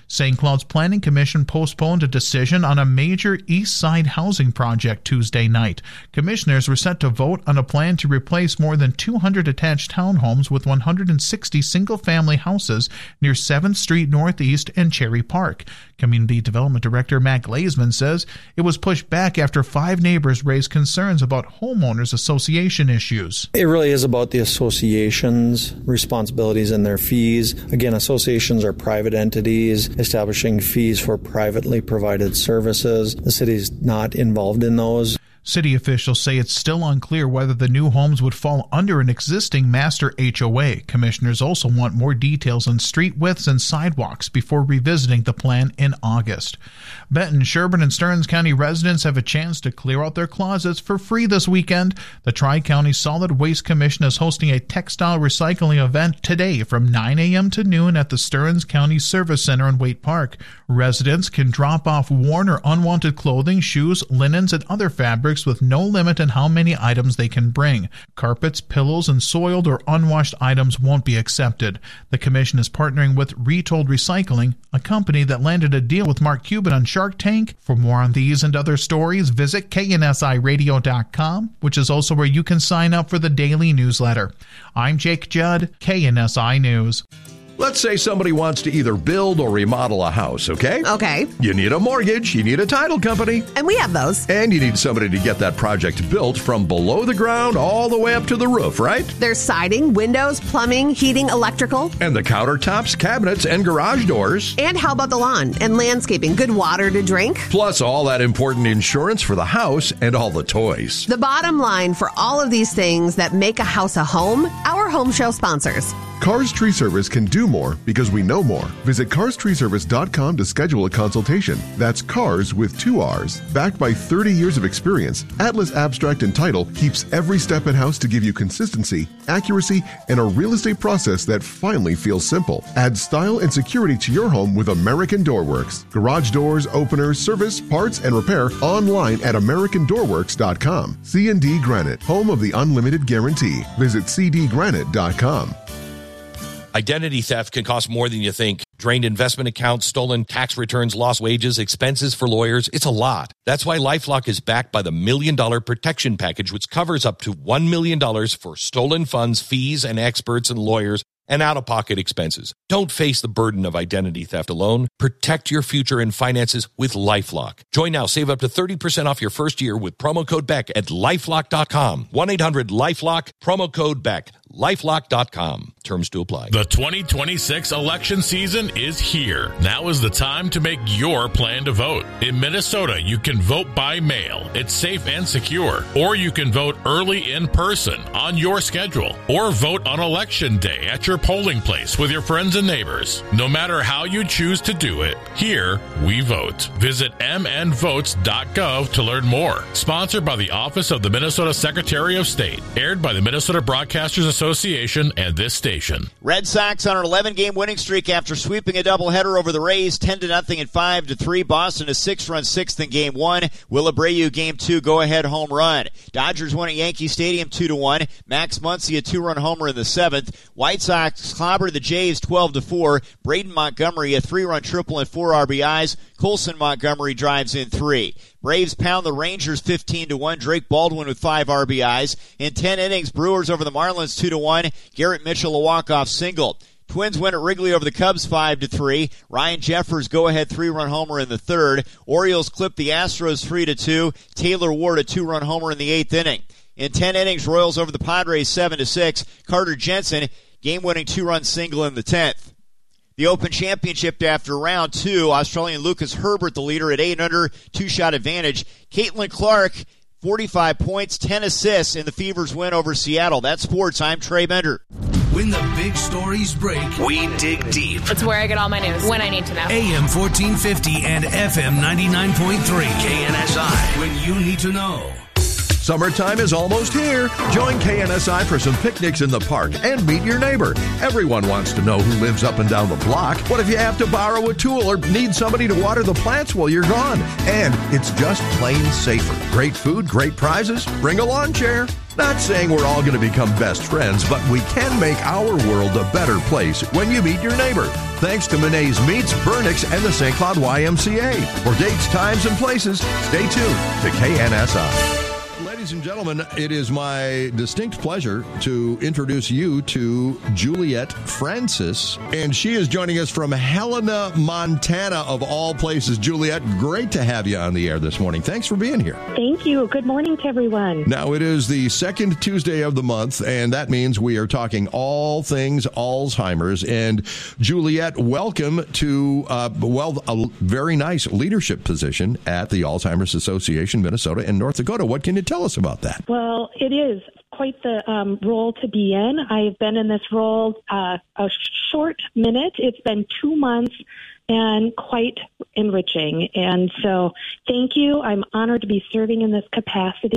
Speaker 26: Saint Cloud's Planning Commission postponed a decision on a major East Side housing project Tuesday night. Commissioners were set to vote on a plan to replace more than two hundred attached townhomes with one hundred sixty single-family houses near seventh Street Northeast and Cherry Park. Community Development Director Matt Glazeman says it was pushed back after five neighbors raised concerns about homeowners association issues.
Speaker 3: It really is about the association's responsibilities and their fees. Again, associations are private entities establishing fees for privately provided services. The city's not involved in those.
Speaker 26: City officials say it's still unclear whether the new homes would fall under an existing master H O A. Commissioners also want more details on street widths and sidewalks before revisiting the plan in August. Benton, Sherburne, and Stearns County residents have a chance to clear out their closets for free this weekend. The Tri-County Solid Waste Commission is hosting a textile recycling event today from nine a.m. to noon at the Stearns County Service Center in Waite Park. Residents can drop off worn or unwanted clothing, shoes, linens, and other fabrics with no limit on how many items they can bring. Carpets, pillows, and soiled or unwashed items won't be accepted. The commission is partnering with Retold Recycling, a company that landed a deal with Mark Cuban on Shark Tank. For more on these and other stories, visit K N S I radio dot com, which is also where you can sign up for the daily newsletter. I'm Jake Judd, K N S I News.
Speaker 16: Let's say somebody wants to either build or remodel a house, okay?
Speaker 18: Okay.
Speaker 16: You need a mortgage, you need a title company.
Speaker 18: And we have those.
Speaker 16: And you need somebody to get that project built from below the ground all the way up to the roof, right?
Speaker 18: There's siding, windows, plumbing, heating, electrical.
Speaker 16: And the countertops, cabinets, and garage doors.
Speaker 18: And how about the lawn and landscaping? Good water to drink.
Speaker 16: Plus all that important insurance for the house and all the toys.
Speaker 18: The bottom line for all of these things that make a house a home, our home show sponsors.
Speaker 20: Cars Tree Service can do more because we know more. Visit cars tree service dot com to schedule a consultation. That's cars with two R's. Backed by thirty years of experience, Atlas Abstract and Title keeps every step in-house to give you consistency, accuracy, and a real estate process that finally feels simple. Add style and security to your home with American Door Works. Garage doors, openers, service, parts, and repair online at american door works dot com. C and D Granite, home of the unlimited guarantee. Visit c d granite dot com.
Speaker 24: Identity theft can cost more than you think. Drained investment accounts, stolen tax returns, lost wages, expenses for lawyers. It's a lot. That's why LifeLock is backed by the Million Dollar Protection Package, which covers up to one million dollars for stolen funds, fees, and experts and lawyers, and out-of-pocket expenses. Don't face the burden of identity theft alone. Protect your future and finances with LifeLock. Join now. Save up to thirty percent off your first year with promo code Beck at lifelock dot com. one eight hundred lifelock, promo code Beck. lifelock dot com. Terms to apply.
Speaker 10: The twenty twenty-six election season is here. Now is the time to make your plan to vote. In Minnesota, you can vote by mail. It's safe and secure. Or you can vote early in person on your schedule. Or vote on election day at your polling place with your friends and neighbors. No matter how you choose to do it, here we vote. Visit m n votes dot gov to learn more. Sponsored by the Office of the Minnesota Secretary of State. Aired by the Minnesota Broadcasters Association and this station.
Speaker 21: Red Sox on an eleven-game winning streak after sweeping a doubleheader over the Rays, ten to nothing and five to three. Boston a six-run sixth in Game One. Will Abreu Game Two go-ahead home run. Dodgers won at Yankee Stadium two to one. Max Muncy a two-run homer in the seventh. White Sox clobbered the Jays twelve to four. Braden Montgomery a three-run triple and four R B Is. Colson Montgomery drives in three. Braves pound the Rangers fifteen to one. Drake Baldwin with five R B Is. In ten innings, Brewers over the Marlins two to one. Garrett Mitchell a walk-off single. Twins win at Wrigley over the Cubs five to three. Ryan Jeffers go-ahead three-run homer in the third. Orioles clip the Astros three to two. Taylor Ward a two-run homer in the eighth inning. In ten innings, Royals over the Padres seven to six. Carter Jensen game-winning two-run single in the tenth. The Open Championship after round two, Australian Lucas Herbert the leader at eight under, two-shot advantage. Caitlin Clark, forty-five points, ten assists in the Fever's win over Seattle. That's sports. I'm Trey Bender.
Speaker 2: When the big stories break, we dig deep.
Speaker 22: It's where I get all my news, when I need to know.
Speaker 2: A M fourteen fifty and F M ninety-nine point three. K N S I. When you need to know.
Speaker 16: Summertime is almost here. Join K N S I for some picnics in the park and meet your neighbor. Everyone wants to know who lives up and down the block. What if you have to borrow a tool or need somebody to water the plants while you're gone? And it's just plain safer. Great food, great prizes. Bring a lawn chair. Not saying we're all going to become best friends, but we can make our world a better place when you meet your neighbor. Thanks to Monet's Meats, Burnix, and the Saint Cloud Y M C A. For dates, times, and places, stay tuned to K N S I. Ladies and gentlemen, it is my distinct pleasure to introduce you to Juliet Francis, and she is joining us from Helena, Montana, of all places. Juliet, great to have you on the air this morning. Thanks for being here.
Speaker 1: Thank you. Good morning to everyone.
Speaker 16: Now, it is the second Tuesday of the month, and that means we are talking all things Alzheimer's. And Juliet, welcome to, uh, well, a very nice leadership position at the Alzheimer's Association, Minnesota and North Dakota. What can you tell us about that?
Speaker 1: Well, it is quite the um, role to be in. I've been in this role uh, a short minute. It's been two months and quite enriching. And so thank you. I'm honored to be serving in this capacity.